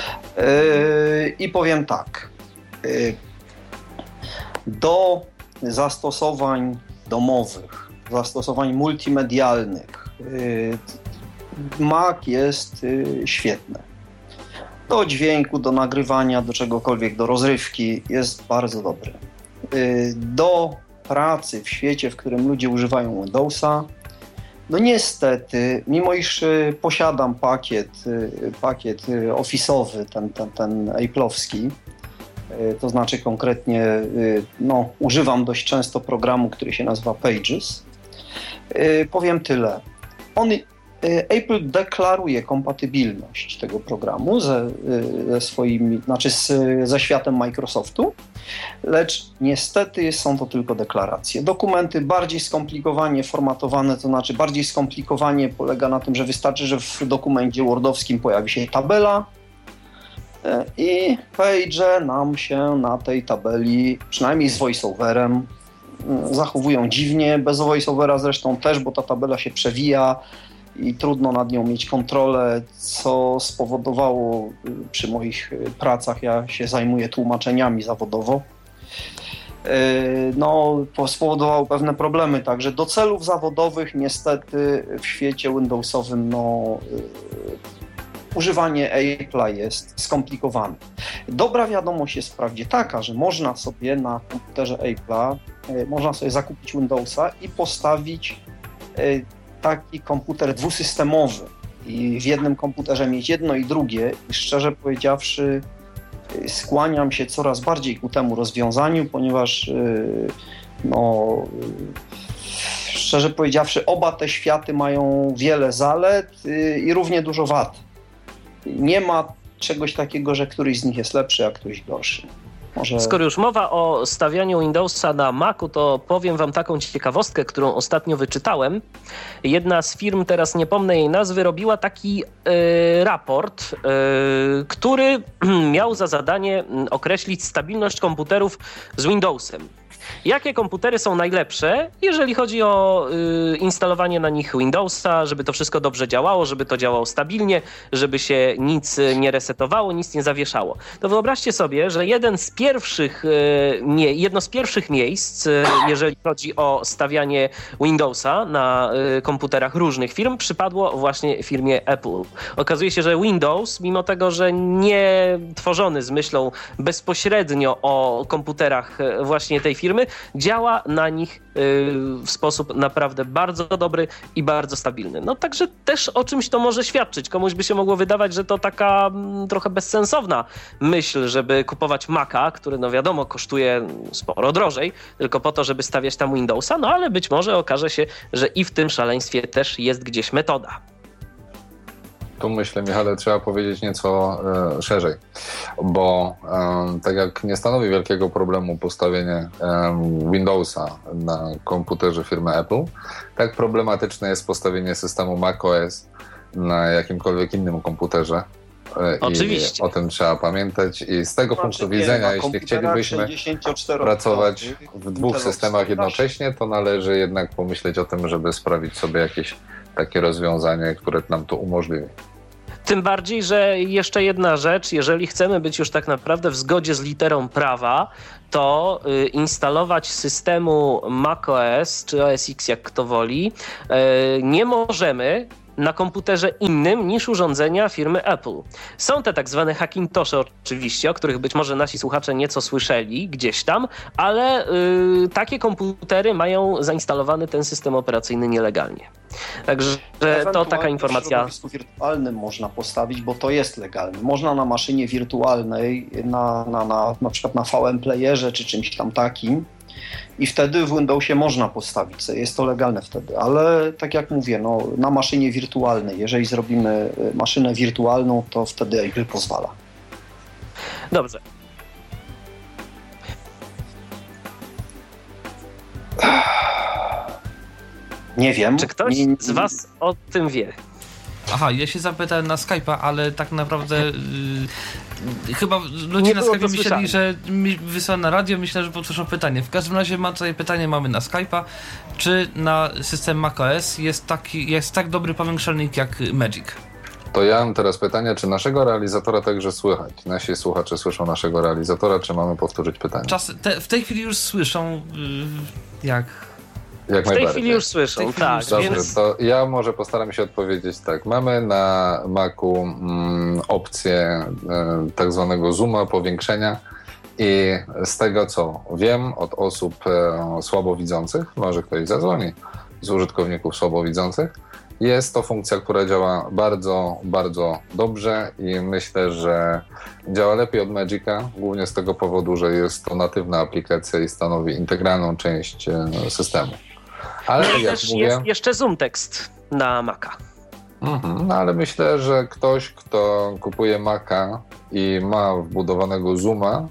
I powiem tak, do zastosowań domowych, zastosowań multimedialnych Mac jest świetny. Do dźwięku, do nagrywania, do czegokolwiek, do rozrywki jest bardzo dobry. Do pracy w świecie, w którym ludzie używają Windowsa, no niestety, mimo iż posiadam pakiet office'owy, ten Apple'owski, to znaczy konkretnie używam dość często programu, który się nazywa Pages, powiem tyle. Apple deklaruje kompatybilność tego programu ze światem Microsoftu, lecz niestety są to tylko deklaracje. Dokumenty bardziej skomplikowanie formatowane, to znaczy bardziej skomplikowanie polega na tym, że wystarczy, że w dokumencie wordowskim pojawi się tabela i Page nam się na tej tabeli, przynajmniej z voiceoverem, zachowują dziwnie. Bez voiceovera zresztą też, bo ta tabela się przewija i trudno nad nią mieć kontrolę, co spowodowało przy moich pracach, ja się zajmuję tłumaczeniami zawodowo, spowodowało pewne problemy. Także do celów zawodowych niestety w świecie Windowsowym używanie Apple'a jest skomplikowane. Dobra wiadomość jest wprawdzie taka, że można sobie na komputerze Apple'a można sobie zakupić Windowsa i postawić taki komputer dwusystemowy i w jednym komputerze mieć jedno i drugie. I szczerze powiedziawszy, skłaniam się coraz bardziej ku temu rozwiązaniu, ponieważ szczerze powiedziawszy, oba te światy mają wiele zalet i równie dużo wad. Nie ma czegoś takiego, że któryś z nich jest lepszy, a któryś gorszy. Skoro już mowa o stawianiu Windowsa na Macu, to powiem wam taką ciekawostkę, którą ostatnio wyczytałem. Jedna z firm, teraz nie pomnę jej nazwy, robiła taki raport, który miał za zadanie określić stabilność komputerów z Windowsem. Jakie komputery są najlepsze, jeżeli chodzi o instalowanie na nich Windowsa, żeby to wszystko dobrze działało, żeby to działało stabilnie, żeby się nic nie resetowało, nic nie zawieszało. To wyobraźcie sobie, że jedno z pierwszych miejsc, jeżeli chodzi o stawianie Windowsa na komputerach różnych firm, przypadło właśnie firmie Apple. Okazuje się, że Windows, mimo tego, że nie tworzony z myślą bezpośrednio o komputerach właśnie tej firmy, działa na nich w sposób naprawdę bardzo dobry i bardzo stabilny. No także też o czymś to może świadczyć. Komuś by się mogło wydawać, że to taka trochę bezsensowna myśl, żeby kupować Maca, który no wiadomo kosztuje sporo drożej, tylko po to, żeby stawiać tam Windowsa, no ale być może okaże się, że i w tym szaleństwie też jest gdzieś metoda. Tu myślę, Michale, trzeba powiedzieć nieco szerzej, bo tak jak nie stanowi wielkiego problemu postawienie Windowsa na komputerze firmy Apple, tak problematyczne jest postawienie systemu macOS na jakimkolwiek innym komputerze. Oczywiście. I o tym trzeba pamiętać i z tego punktu widzenia, jeśli chcielibyśmy pracować w dwóch systemach jednocześnie, to należy jednak pomyśleć o tym, żeby sprawić sobie jakieś takie rozwiązanie, które nam to umożliwi. Tym bardziej, że jeszcze jedna rzecz, jeżeli chcemy być już tak naprawdę w zgodzie z literą prawa, to instalować systemu macOS czy OS X, jak kto woli, nie możemy na komputerze innym niż urządzenia firmy Apple. Są te tak zwane Hackintosze oczywiście, o których być może nasi słuchacze nieco słyszeli gdzieś tam, ale takie komputery mają zainstalowany ten system operacyjny nielegalnie. Także to taka informacja. W środowisku wirtualnym można postawić, bo to jest legalne. Można na maszynie wirtualnej, na przykład na VM Playerze czy czymś tam takim, i wtedy w Windowsie można postawić, jest to legalne wtedy, ale tak jak mówię, no, na maszynie wirtualnej, jeżeli zrobimy maszynę wirtualną, to wtedy Apple pozwala. Dobrze. Nie wiem. Czy ktoś z was o tym wie? Aha, ja się zapytałem na Skype'a, ale tak naprawdę chyba ludzie na Skype'ie myśleli, że mi wysłałem na radio, myślę, że powtórzą pytanie. W każdym razie tutaj pytanie mamy na Skype'a. Czy na system macOS jest tak dobry powiększalnik jak Magic? To ja mam teraz pytanie, czy naszego realizatora także słychać? Nasi słuchacze słyszą naszego realizatora, czy mamy powtórzyć pytanie? W tej chwili już słyszą jak w tej chwili już słyszą, tak. Dobrze, więc... to ja może postaram się odpowiedzieć tak. Mamy na Macu opcję tak zwanego zooma, powiększenia i z tego co wiem od osób słabowidzących, może ktoś zadzwoni z użytkowników słabowidzących, jest to funkcja, która działa bardzo, bardzo dobrze i myślę, że działa lepiej od Magica, głównie z tego powodu, że jest to natywna aplikacja i stanowi integralną część systemu. Ale no jak też mówię, jest jeszcze zoom text na Maca. No ale myślę, że ktoś, kto kupuje Maca i ma wbudowanego zooma,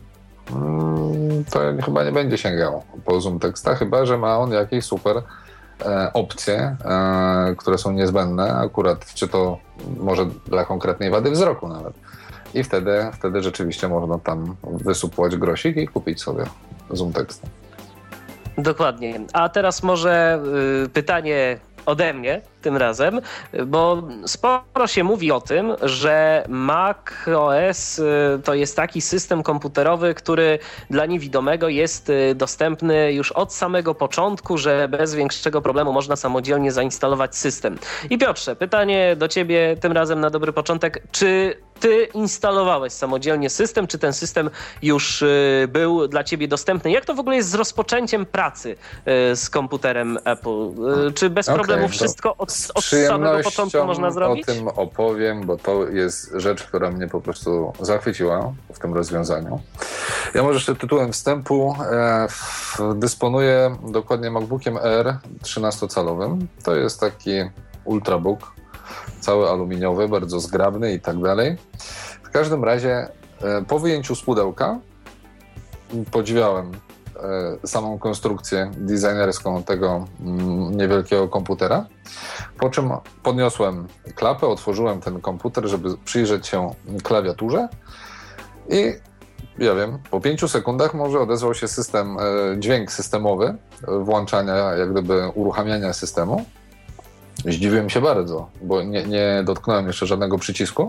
to chyba nie będzie sięgał po zoom teksta, chyba że ma on jakieś super opcje, które są niezbędne akurat, czy to może dla konkretnej wady wzroku nawet. I wtedy rzeczywiście można tam wysupłać grosik i kupić sobie zoom teksta. Dokładnie. A teraz może pytanie ode mnie tym razem, bo sporo się mówi o tym, że macOS to jest taki system komputerowy, który dla niewidomego jest dostępny już od samego początku, że bez większego problemu można samodzielnie zainstalować system. I Piotrze, pytanie do ciebie tym razem na dobry początek. Czy ty instalowałeś samodzielnie system, czy ten system już był dla ciebie dostępny? Jak to w ogóle jest z rozpoczęciem pracy z komputerem Apple? Czy bez problemu wszystko od samego początku można zrobić? O tym opowiem, bo to jest rzecz, która mnie po prostu zachwyciła w tym rozwiązaniu. Ja może jeszcze tytułem wstępu dysponuję dokładnie MacBookiem Air 13-calowym. To jest taki ultrabook, cały aluminiowy, bardzo zgrabny i tak dalej. W każdym razie po wyjęciu z pudełka podziwiałem samą konstrukcję designerską tego niewielkiego komputera, po czym podniosłem klapę, otworzyłem ten komputer, żeby przyjrzeć się klawiaturze i ja wiem, po 5 sekundach może odezwał się dźwięk systemowy włączania, jak gdyby uruchamiania systemu. Zdziwiłem się bardzo, bo nie dotknąłem jeszcze żadnego przycisku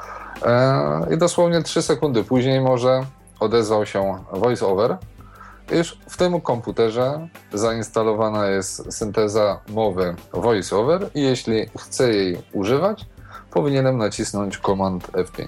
i dosłownie 3 sekundy później może odezwał się VoiceOver, iż w tym komputerze zainstalowana jest synteza mowy VoiceOver i jeśli chcę jej używać, powinienem nacisnąć Command F5.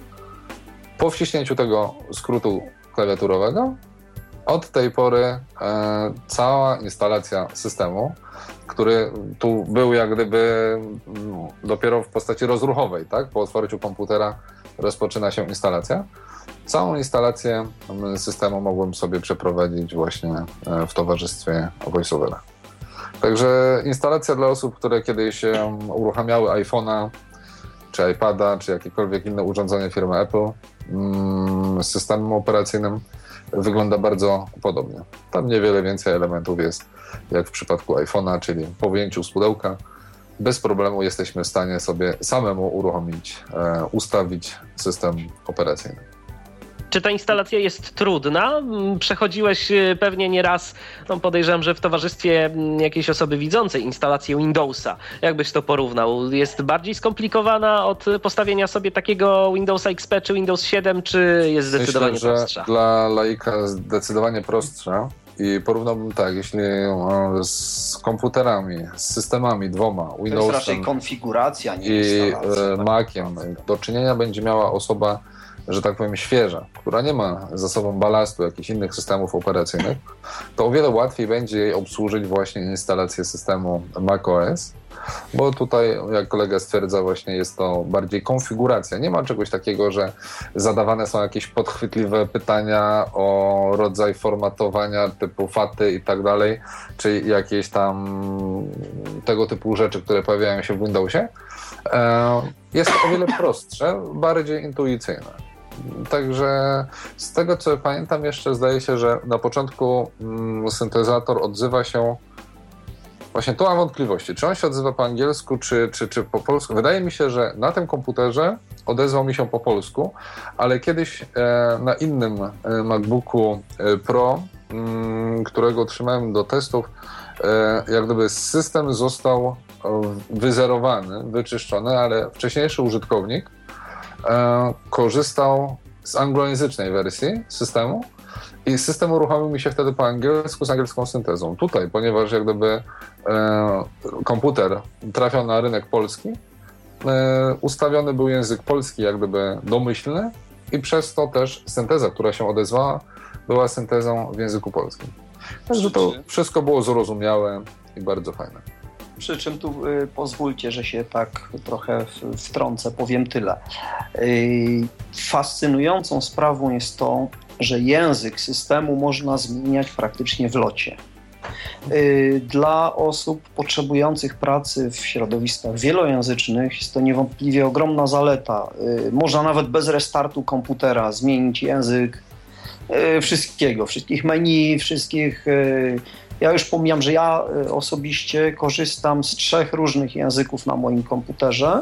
Po wciśnięciu tego skrótu klawiaturowego od tej pory cała instalacja systemu, który tu był jak gdyby dopiero w postaci rozruchowej, tak? Po otwarciu komputera rozpoczyna się instalacja. Całą instalację systemu mogłem sobie przeprowadzić właśnie w towarzystwie VoiceOvera. Także instalacja dla osób, które kiedyś uruchamiały iPhone'a czy iPada, czy jakiekolwiek inne urządzenie firmy Apple z systemem operacyjnym wygląda bardzo podobnie. Tam niewiele więcej elementów jest, jak w przypadku iPhone'a, czyli po wyjęciu z pudełka bez problemu jesteśmy w stanie sobie samemu uruchomić, ustawić system operacyjny. Czy ta instalacja jest trudna? Przechodziłeś pewnie nieraz, no podejrzewam, że w towarzystwie jakiejś osoby widzącej instalację Windowsa. Jak byś to porównał? Jest bardziej skomplikowana od postawienia sobie takiego Windowsa XP czy Windows 7, czy jest zdecydowanie Myślę, że prostsza? dla laika zdecydowanie prostsza i porównałbym tak, jeśli z komputerami, z systemami dwoma, To jest Windowsem raczej konfiguracja, nie i instalacja. Maciem, do czynienia będzie miała osoba, że tak powiem, świeża, która nie ma za sobą balastu jakichś innych systemów operacyjnych, to o wiele łatwiej będzie jej obsłużyć właśnie instalację systemu macOS, bo tutaj, jak kolega stwierdza, właśnie jest to bardziej konfiguracja. Nie ma czegoś takiego, że zadawane są jakieś podchwytliwe pytania o rodzaj formatowania typu FATy i tak dalej, czy jakieś tam tego typu rzeczy, które pojawiają się w Windowsie. Jest to o wiele prostsze, bardziej intuicyjne. Także z tego, co pamiętam, jeszcze zdaje się, że na początku syntezator odzywa się. Właśnie tu mam wątpliwości, czy on się odzywa po angielsku, czy po polsku. Wydaje mi się, że na tym komputerze odezwał mi się po polsku, ale kiedyś na innym MacBooku Pro, którego otrzymałem do testów, jak gdyby system został wyzerowany, wyczyszczony, ale wcześniejszy użytkownik korzystał z anglojęzycznej wersji systemu i system uruchomił mi się wtedy po angielsku z angielską syntezą. Tutaj, ponieważ jak gdyby komputer trafiał na rynek polski, ustawiony był język polski jak gdyby domyślny i przez to też synteza, która się odezwała, była syntezą w języku polskim. Także to wszystko było zrozumiałe i bardzo fajne. Przy czym tu pozwólcie, że się tak trochę wtrącę, powiem tyle. Fascynującą sprawą jest to, że język systemu można zmieniać praktycznie w locie. Dla osób potrzebujących pracy w środowiskach wielojęzycznych jest to niewątpliwie ogromna zaleta. Można nawet bez restartu komputera zmienić język wszystkiego, wszystkich menu, wszystkich... Ja już pomijam, że ja osobiście korzystam z 3 różnych języków na moim komputerze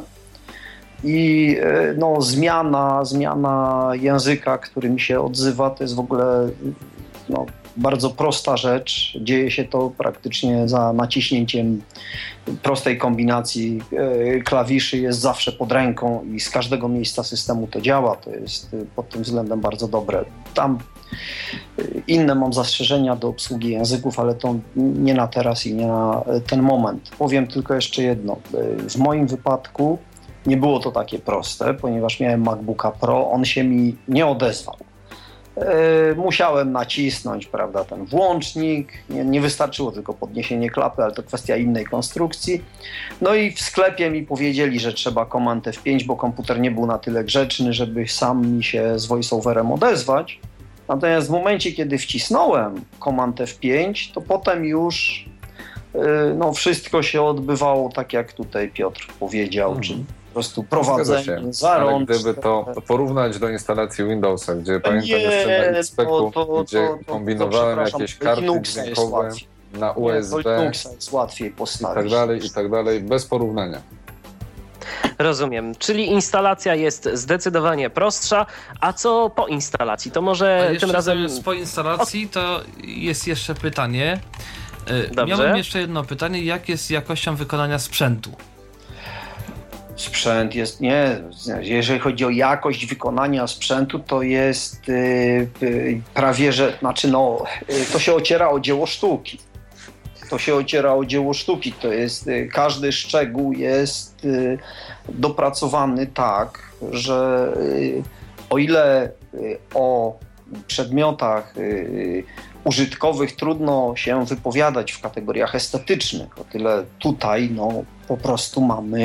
i no, zmiana języka, który mi się odzywa, to jest w ogóle no, bardzo prosta rzecz. Dzieje się to praktycznie za naciśnięciem prostej kombinacji klawiszy, jest zawsze pod ręką i z każdego miejsca systemu to działa. To jest pod tym względem bardzo dobre. Tam inne mam zastrzeżenia do obsługi języków, ale to nie na teraz i nie na ten moment. Powiem tylko jeszcze jedno. W moim wypadku nie było to takie proste, ponieważ miałem MacBooka Pro, on się mi nie odezwał. Musiałem nacisnąć, prawda, ten włącznik, nie wystarczyło tylko podniesienie klapy, ale to kwestia innej konstrukcji. No i w sklepie mi powiedzieli, że trzeba Command F5, bo komputer nie był na tyle grzeczny, żeby sam mi się z voiceoverem odezwać. Natomiast w momencie, kiedy wcisnąłem Command F5, to potem już no, wszystko się odbywało tak, jak tutaj Piotr powiedział, czyli po prostu prowadzenie zarączki. Ale gdyby to porównać do instalacji Windowsa, gdzie pamiętam jeszcze na XP-ku, gdzie kombinowałem jakieś karty dźwiękowe na USB, Linuxa jest łatwiej postawić. i tak dalej, bez porównania. Rozumiem, czyli instalacja jest zdecydowanie prostsza, a co po instalacji? To może tym razem... Po instalacji to jest jeszcze pytanie. Dobrze. Miałem jeszcze jedno pytanie, jak jest z jakością wykonania sprzętu? Sprzęt jest, jeżeli chodzi o jakość wykonania sprzętu, to jest prawie, że, to się ociera o dzieło sztuki. To jest, każdy szczegół jest dopracowany tak, że o ile o przedmiotach użytkowych trudno się wypowiadać w kategoriach estetycznych, o tyle tutaj po prostu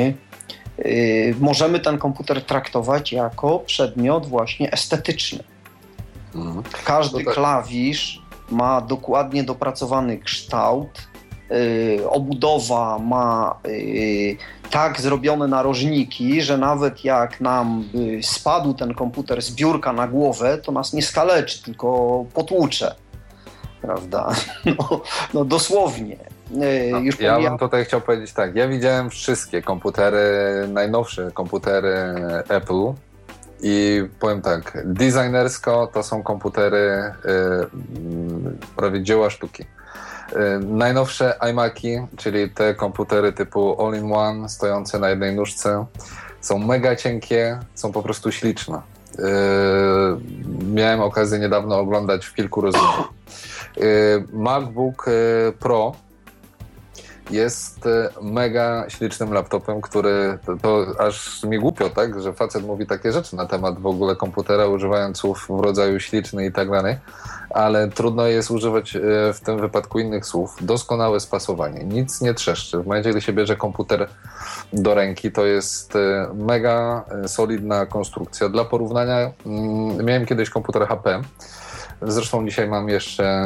możemy ten komputer traktować jako przedmiot właśnie estetyczny. Każdy klawisz ma dokładnie dopracowany kształt, obudowa ma tak zrobione narożniki, że nawet jak nam by spadł ten komputer z biurka na głowę, to nas nie skaleczy, tylko potłucze. Prawda? No dosłownie. Ja bym tutaj chciał powiedzieć tak, ja widziałem wszystkie komputery, najnowsze komputery Apple i powiem tak, designersko to są komputery prawie dzieła sztuki. Najnowsze iMaki, czyli te komputery typu all-in-one, stojące na jednej nóżce, są mega cienkie, są po prostu śliczne. Miałem okazję niedawno oglądać w kilku rozmowach. MacBook Pro jest mega ślicznym laptopem, który to aż mi głupio, tak, że facet mówi takie rzeczy na temat w ogóle komputera, używając słów w rodzaju śliczny i tak dalej, ale trudno jest używać w tym wypadku innych słów. Doskonałe spasowanie, nic nie trzeszczy. W momencie, gdy się bierze komputer do ręki, to jest mega solidna konstrukcja. Dla porównania miałem kiedyś komputer HP. Zresztą dzisiaj mam jeszcze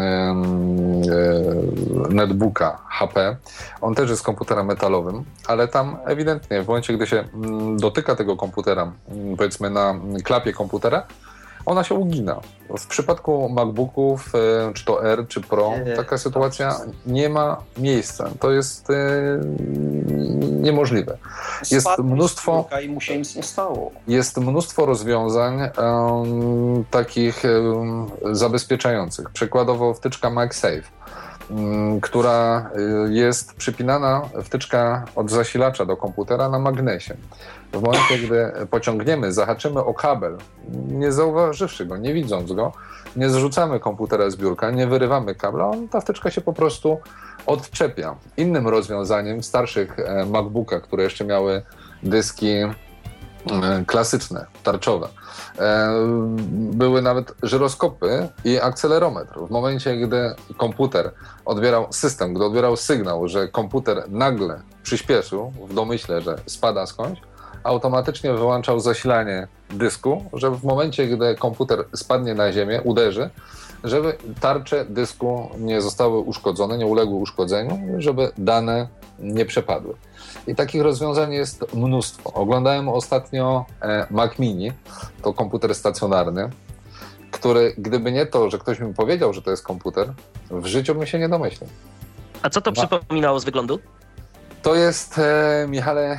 netbooka HP. On też jest komputerem metalowym, ale tam ewidentnie w momencie, gdy się dotyka tego komputera, powiedzmy na klapie komputera, ona się ugina. W przypadku MacBooków, czy to R, czy Pro, taka sytuacja nie ma miejsca. To jest niemożliwe. Jest mnóstwo i mu się nic nie stało. Jest mnóstwo rozwiązań takich zabezpieczających. Przykładowo wtyczka MagSafe, która jest przypinana, wtyczka od zasilacza do komputera na magnesie. W momencie, gdy pociągniemy, zahaczymy o kabel, nie zauważywszy go, nie widząc go, nie zrzucamy komputera z biurka, nie wyrywamy kabla, ta wtyczka się po prostu odczepia. Innym rozwiązaniem w starszych MacBookach, które jeszcze miały dyski klasyczne, tarczowe, były nawet żyroskopy i akcelerometr. W momencie, gdy komputer odbierał, system, gdy odbierał sygnał, że komputer nagle przyspieszył w domyśle, że spada skądś, automatycznie wyłączał zasilanie dysku, żeby w momencie, gdy komputer spadnie na ziemię, uderzy, żeby tarcze dysku nie zostały uszkodzone, nie uległy uszkodzeniu, żeby dane nie przepadły. I takich rozwiązań jest mnóstwo. Oglądałem ostatnio Mac Mini, to komputer stacjonarny, który, gdyby nie to, że ktoś mi powiedział, że to jest komputer, w życiu bym się nie domyślił. A co to przypominało z wyglądu? To jest, Michale...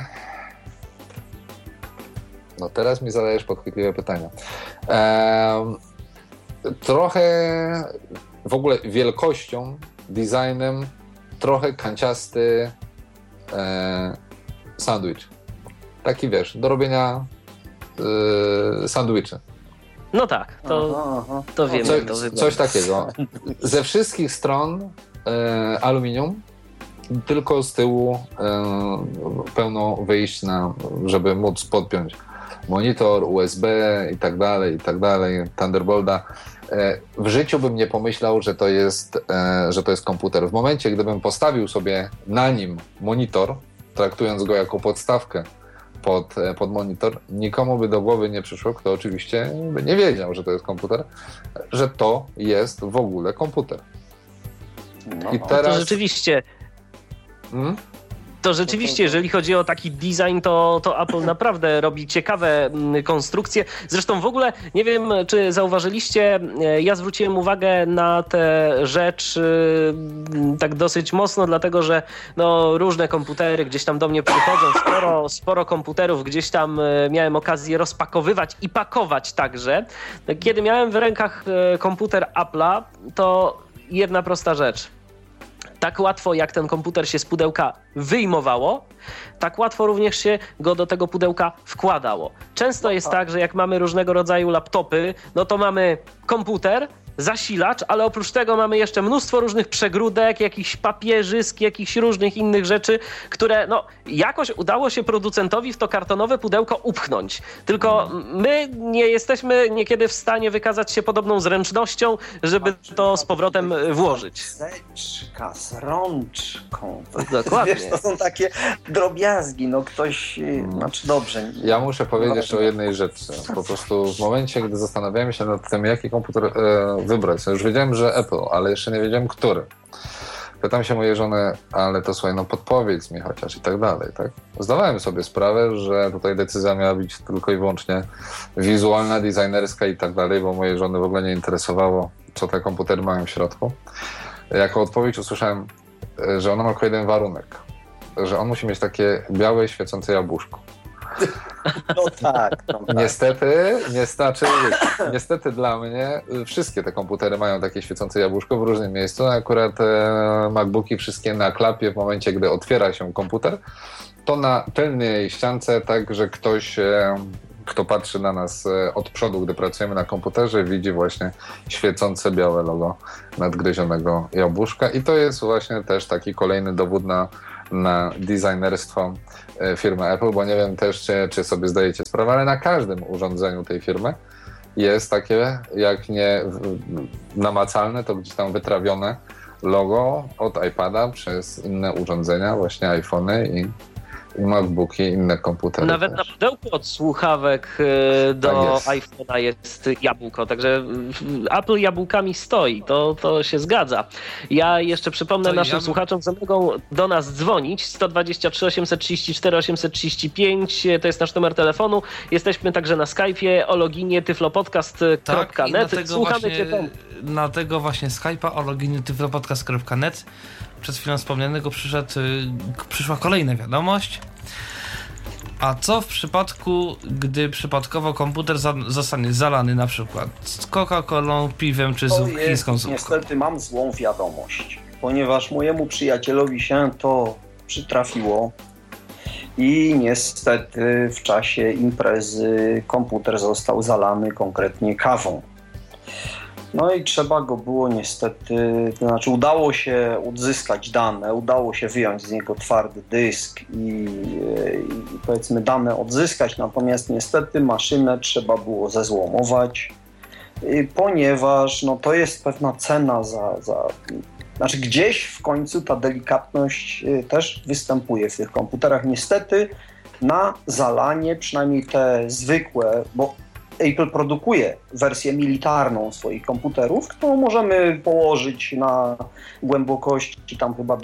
No teraz mi zadajesz podchwytliwe pytania. Trochę w ogóle wielkością, designem, trochę kanciasty sandwich. Taki wiesz, do robienia sandwiczy. No tak, to wiemy. Coś takiego. Ze wszystkich stron aluminium, tylko z tyłu pełno wyjść, żeby móc podpiąć monitor, USB i tak dalej, Thunderbolta. W życiu bym nie pomyślał, że to jest komputer. W momencie, gdybym postawił sobie na nim monitor, traktując go jako podstawkę pod monitor, nikomu by do głowy nie przyszło, kto oczywiście by nie wiedział, że to jest komputer, że to jest w ogóle komputer. I teraz... To rzeczywiście... To rzeczywiście, jeżeli chodzi o taki design, to Apple naprawdę robi ciekawe konstrukcje. Zresztą w ogóle, nie wiem, czy zauważyliście, ja zwróciłem uwagę na tę rzecz tak dosyć mocno, dlatego że no, różne komputery gdzieś tam do mnie przychodzą, sporo komputerów gdzieś tam miałem okazję rozpakowywać i pakować także. Kiedy miałem w rękach komputer Apple'a, to jedna prosta rzecz. Tak łatwo jak ten komputer się z pudełka wyjmowało, tak łatwo również się go do tego pudełka wkładało. Często jest tak, że jak mamy różnego rodzaju laptopy, no to mamy komputer, zasilacz, ale oprócz tego mamy jeszcze mnóstwo różnych przegródek, jakichś papierzysk, jakichś różnych innych rzeczy, które no jakoś udało się producentowi w to kartonowe pudełko upchnąć. Tylko my nie jesteśmy niekiedy w stanie wykazać się podobną zręcznością, żeby to z powrotem włożyć. Seczka z rączką. Dokładnie. Wiesz, to są takie drobiazgi, no ktoś, znaczy dobrze. Ja muszę powiedzieć jeszcze o jednej rzeczy. Po prostu w momencie, gdy zastanawiałem się nad tym, jaki komputer wybrać. Ja już wiedziałem, że Apple, ale jeszcze nie wiedziałem, który. Pytam się mojej żony, ale to słuchaj, no podpowiedz mi chociaż i tak dalej, tak? Zdawałem sobie sprawę, że tutaj decyzja miała być tylko i wyłącznie wizualna, designerska i tak dalej, bo mojej żony w ogóle nie interesowało, co te komputery mają w środku. Jako odpowiedź usłyszałem, że ona ma tylko jeden warunek, że on musi mieć takie białe, świecące jabłuszko. No tak. Niestety dla mnie wszystkie te komputery mają takie świecące jabłuszko w różnym miejscu. Akurat MacBooki wszystkie na klapie w momencie, gdy otwiera się komputer, to na tylnej ściance, tak, że ktoś, kto patrzy na nas od przodu, gdy pracujemy na komputerze, widzi właśnie świecące białe logo nadgryzionego jabłuszka i to jest właśnie też taki kolejny dowód na designerstwo firmy Apple, bo nie wiem też, czy sobie zdajecie sprawę, ale na każdym urządzeniu tej firmy jest takie, jak nie namacalne, to gdzieś tam wytrawione logo od iPada przez inne urządzenia, właśnie iPhony i MacBooki, inne komputery. Nawet też. na pudełku od słuchawek do iPhone'a jest jabłko, także Apple jabłkami stoi, to się zgadza. Ja jeszcze przypomnę naszym słuchaczom, że mogą do nas dzwonić 123 834 835, to jest nasz numer telefonu. Jesteśmy także na Skype'ie o loginie tyflopodcast.net. Tak, słuchamy Cię, Tom. Na tego właśnie Skype'a o loginie tyflopodcast.net przed chwilą wspomnianego przyszła kolejna wiadomość. A co w przypadku, gdy przypadkowo komputer zostanie zalany na przykład z Coca-Colą, piwem czy chińską zupką? Niestety mam złą wiadomość, ponieważ mojemu przyjacielowi się to przytrafiło i niestety w czasie imprezy komputer został zalany konkretnie kawą. No i trzeba go było niestety, to znaczy udało się odzyskać dane, udało się wyjąć z niego twardy dysk i powiedzmy dane odzyskać, natomiast niestety maszynę trzeba było zezłomować, ponieważ no, to jest pewna cena znaczy gdzieś w końcu ta delikatność też występuje w tych komputerach. Niestety na zalanie, przynajmniej te zwykłe, bo Apple produkuje wersję militarną swoich komputerów, którą możemy położyć na głębokości tam chyba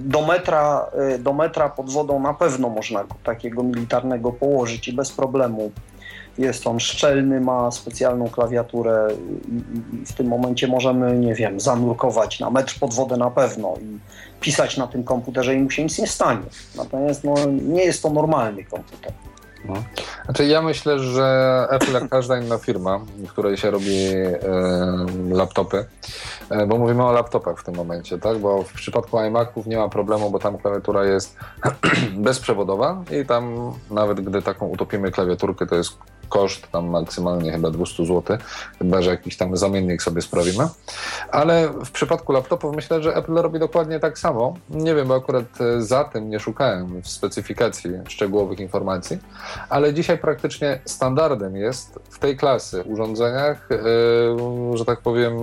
do metra pod wodą. Na pewno można go takiego militarnego położyć i bez problemu. Jest on szczelny, ma specjalną klawiaturę i w tym momencie możemy, nie wiem, zanurkować na metr pod wodę na pewno i pisać na tym komputerze i mu się nic nie stanie. Natomiast no, nie jest to normalny komputer. No. Znaczy ja myślę, że Apple, jak każda inna firma, w której się robi laptopy, bo mówimy o laptopach w tym momencie, tak? Bo w przypadku iMaców nie ma problemu, bo tam klawiatura jest bezprzewodowa i tam nawet gdy taką utopimy klawiaturkę, to jest koszt tam maksymalnie chyba 200 zł, chyba że jakiś tam zamiennik sobie sprawimy. Ale w przypadku laptopów myślę, że Apple robi dokładnie tak samo. Nie wiem, bo akurat za tym nie szukałem w specyfikacji szczegółowych informacji, ale dzisiaj praktycznie standardem jest w tej klasy urządzeniach, że tak powiem,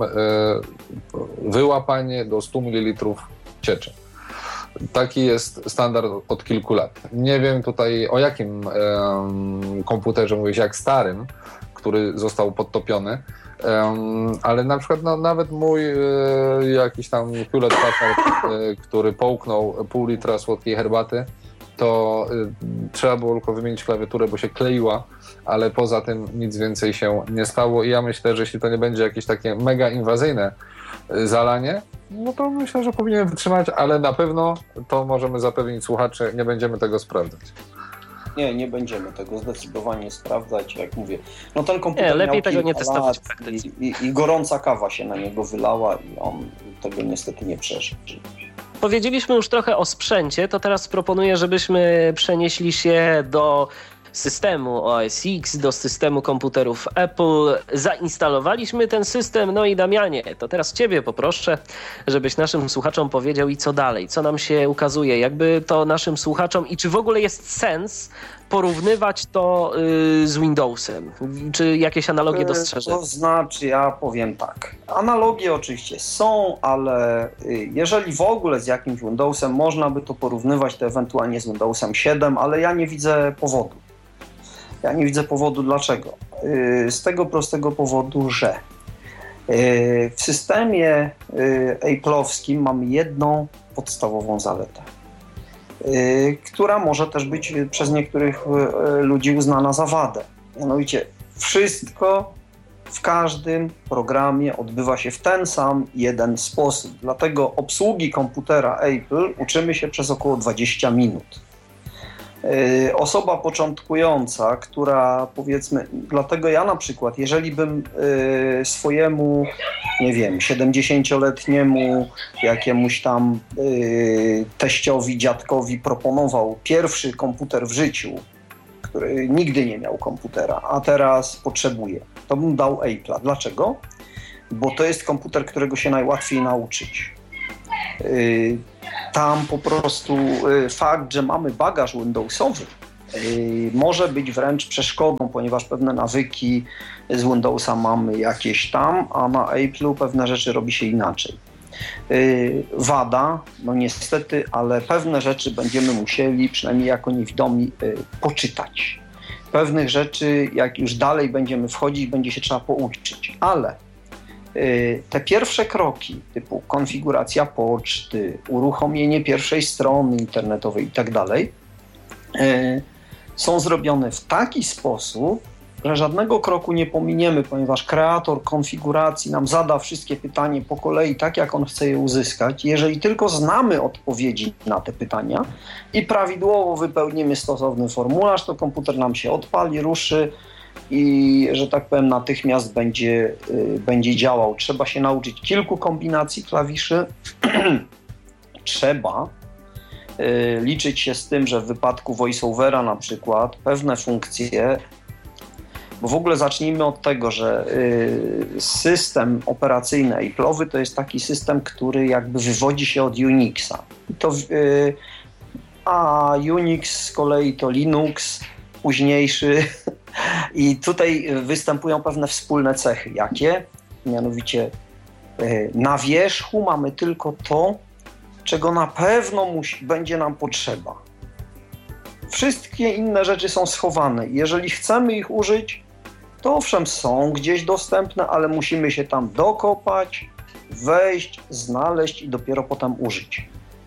wyłapanie do 100 ml cieczy. Taki jest standard od kilku lat. Nie wiem tutaj o jakim komputerze mówisz, jak starym, który został podtopiony, ale na przykład no, nawet mój jakiś tam Hewlett Packard, który połknął pół litra słodkiej herbaty, to trzeba było tylko wymienić klawiaturę, bo się kleiła, ale poza tym nic więcej się nie stało i ja myślę, że jeśli to nie będzie jakieś takie mega inwazyjne zalanie, no to myślę, że powinien wytrzymać, ale na pewno to możemy zapewnić słuchaczy, nie będziemy tego sprawdzać. Nie będziemy tego zdecydowanie sprawdzać, jak mówię. No ten komputer lepiej tego nie testować w praktyce. I gorąca kawa się na niego wylała i on tego niestety nie przeżył. Powiedzieliśmy już trochę o sprzęcie, to teraz proponuję, żebyśmy przenieśli się do systemu OS X, do systemu komputerów Apple. Zainstalowaliśmy ten system, no i Damianie, to teraz Ciebie poproszę, żebyś naszym słuchaczom powiedział i co dalej, co nam się ukazuje, jakby to naszym słuchaczom i czy w ogóle jest sens porównywać to z Windowsem, czy jakieś analogie dostrzeżemy? To znaczy, ja powiem tak, analogie oczywiście są, ale jeżeli w ogóle z jakimś Windowsem można by to porównywać, to ewentualnie z Windowsem 7, ale ja nie widzę powodu. Ja nie widzę powodu dlaczego. Z tego prostego powodu, że w systemie Apple'owskim mamy jedną podstawową zaletę, która może też być przez niektórych ludzi uznana za wadę. Mianowicie wszystko w każdym programie odbywa się w ten sam jeden sposób. Dlatego obsługi komputera Apple uczymy się przez około 20 minut. Osoba początkująca, która powiedzmy, dlatego ja na przykład, jeżeli bym swojemu, nie wiem, 70-letniemu jakiemuś tam teściowi, dziadkowi proponował pierwszy komputer w życiu, który nigdy nie miał komputera, a teraz potrzebuje, to bym dał Apple'a. Dlaczego? Bo to jest komputer, którego się najłatwiej nauczyć. Tam po prostu fakt, że mamy bagaż Windowsowy, może być wręcz przeszkodą, ponieważ pewne nawyki z Windowsa mamy jakieś tam, a na Apple'u pewne rzeczy robi się inaczej. Wada, no niestety, ale pewne rzeczy będziemy musieli, przynajmniej jako niewidomi, poczytać. Pewnych rzeczy, jak już dalej będziemy wchodzić, będzie się trzeba pouczyć, ale te pierwsze kroki, typu konfiguracja poczty, uruchomienie pierwszej strony internetowej i tak dalej, są zrobione w taki sposób, że żadnego kroku nie pominiemy, ponieważ kreator konfiguracji nam zada wszystkie pytania po kolei tak, jak on chce je uzyskać. Jeżeli tylko znamy odpowiedzi na te pytania i prawidłowo wypełnimy stosowny formularz, to komputer nam się odpali, ruszy i, że tak powiem, natychmiast będzie działał. Trzeba się nauczyć kilku kombinacji klawiszy. Trzeba liczyć się z tym, że w wypadku voiceovera na przykład pewne funkcje, bo w ogóle zacznijmy od tego, że system operacyjny Apple'owy to jest taki system, który jakby wywodzi się od Unixa. A Unix z kolei to Linux, późniejszy. I tutaj występują pewne wspólne cechy. Jakie? Mianowicie na wierzchu mamy tylko to, czego na pewno będzie nam potrzeba. Wszystkie inne rzeczy są schowane. Jeżeli chcemy ich użyć, to owszem, są gdzieś dostępne, ale musimy się tam dokopać, wejść, znaleźć i dopiero potem użyć.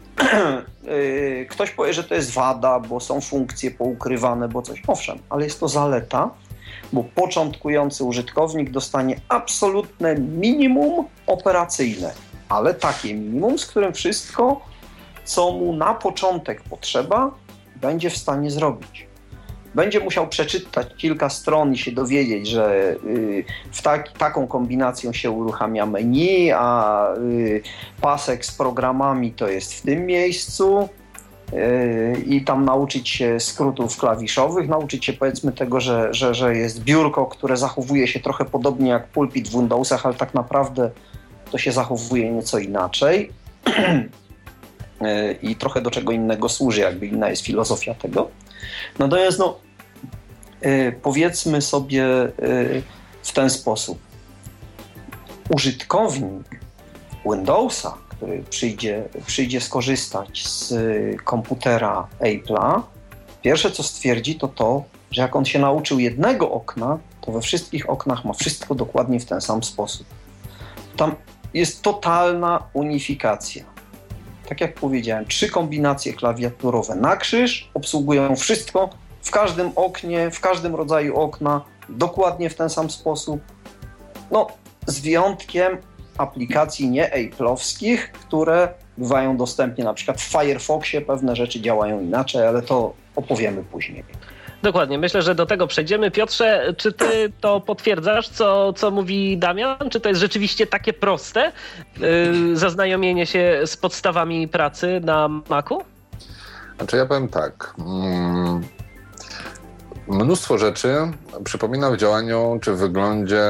Ktoś powie, że to jest wada, bo są funkcje poukrywane, bo coś. Owszem, ale jest to zaleta, bo początkujący użytkownik dostanie absolutne minimum operacyjne, ale takie minimum, z którym wszystko, co mu na początek potrzeba, będzie w stanie zrobić. Będzie musiał przeczytać kilka stron i się dowiedzieć, że taką kombinacją się uruchamia menu, a pasek z programami to jest w tym miejscu i tam nauczyć się skrótów klawiszowych, nauczyć się powiedzmy tego, że jest biurko, które zachowuje się trochę podobnie jak pulpit w Windowsach, ale tak naprawdę to się zachowuje nieco inaczej i trochę do czego innego służy, jakby inna jest filozofia tego. Natomiast powiedzmy sobie w ten sposób. Użytkownik Windowsa, który przyjdzie skorzystać z komputera Apple'a, pierwsze co stwierdzi to, że jak on się nauczył jednego okna, to we wszystkich oknach ma wszystko dokładnie w ten sam sposób. Tam jest totalna unifikacja. Tak jak powiedziałem, 3 kombinacje klawiaturowe na krzyż obsługują wszystko w każdym oknie, w każdym rodzaju okna, dokładnie w ten sam sposób. No, z wyjątkiem aplikacji nie Apple'owskich, które bywają dostępne na przykład w Firefoxie, pewne rzeczy działają inaczej, ale to opowiemy później. Dokładnie, myślę, że do tego przejdziemy. Piotrze, czy ty to potwierdzasz, co mówi Damian? Czy to jest rzeczywiście takie proste, zaznajomienie się z podstawami pracy na Macu? Znaczy ja powiem tak, mnóstwo rzeczy przypomina w działaniu czy w wyglądzie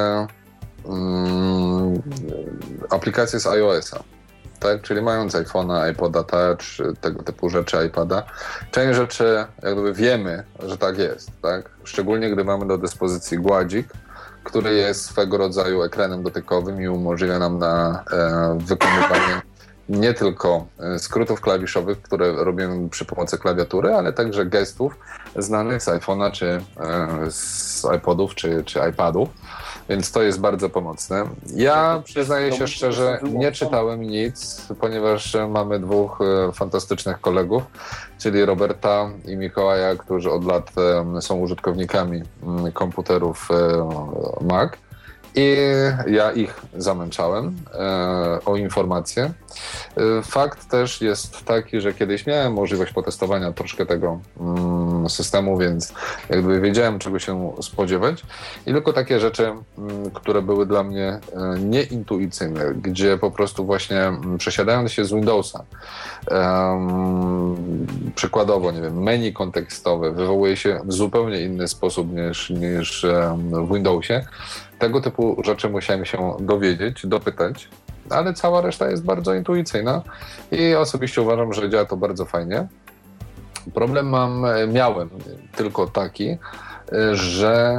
aplikacje z iOS-a. Tak? Czyli mając iPhone'a, iPoda Touch, tego typu rzeczy, iPada, część rzeczy jakby wiemy, że tak jest. Tak? Szczególnie gdy mamy do dyspozycji gładzik, który jest swego rodzaju ekranem dotykowym i umożliwia nam na wykonywanie nie tylko skrótów klawiszowych, które robimy przy pomocy klawiatury, ale także gestów znanych z iPhone'a, czy z iPodów, czy iPadów. Więc to jest bardzo pomocne. Ja przyznaję się szczerze, nie czytałem nic, ponieważ mamy dwóch fantastycznych kolegów, czyli Roberta i Mikołaja, którzy od lat są użytkownikami komputerów Mac. I ja ich zamęczałem o informacje. Fakt też jest taki, że kiedyś miałem możliwość potestowania troszkę tego systemu, więc jakby wiedziałem, czego się spodziewać. I tylko takie rzeczy, które były dla mnie nieintuicyjne, gdzie po prostu właśnie przesiadając się z Windowsa, przykładowo, nie wiem, menu kontekstowe wywołuje się w zupełnie inny sposób niż w Windowsie. Tego typu rzeczy musiałem się dowiedzieć, dopytać, ale cała reszta jest bardzo intuicyjna i osobiście uważam, że działa to bardzo fajnie. Problem miałem tylko taki, że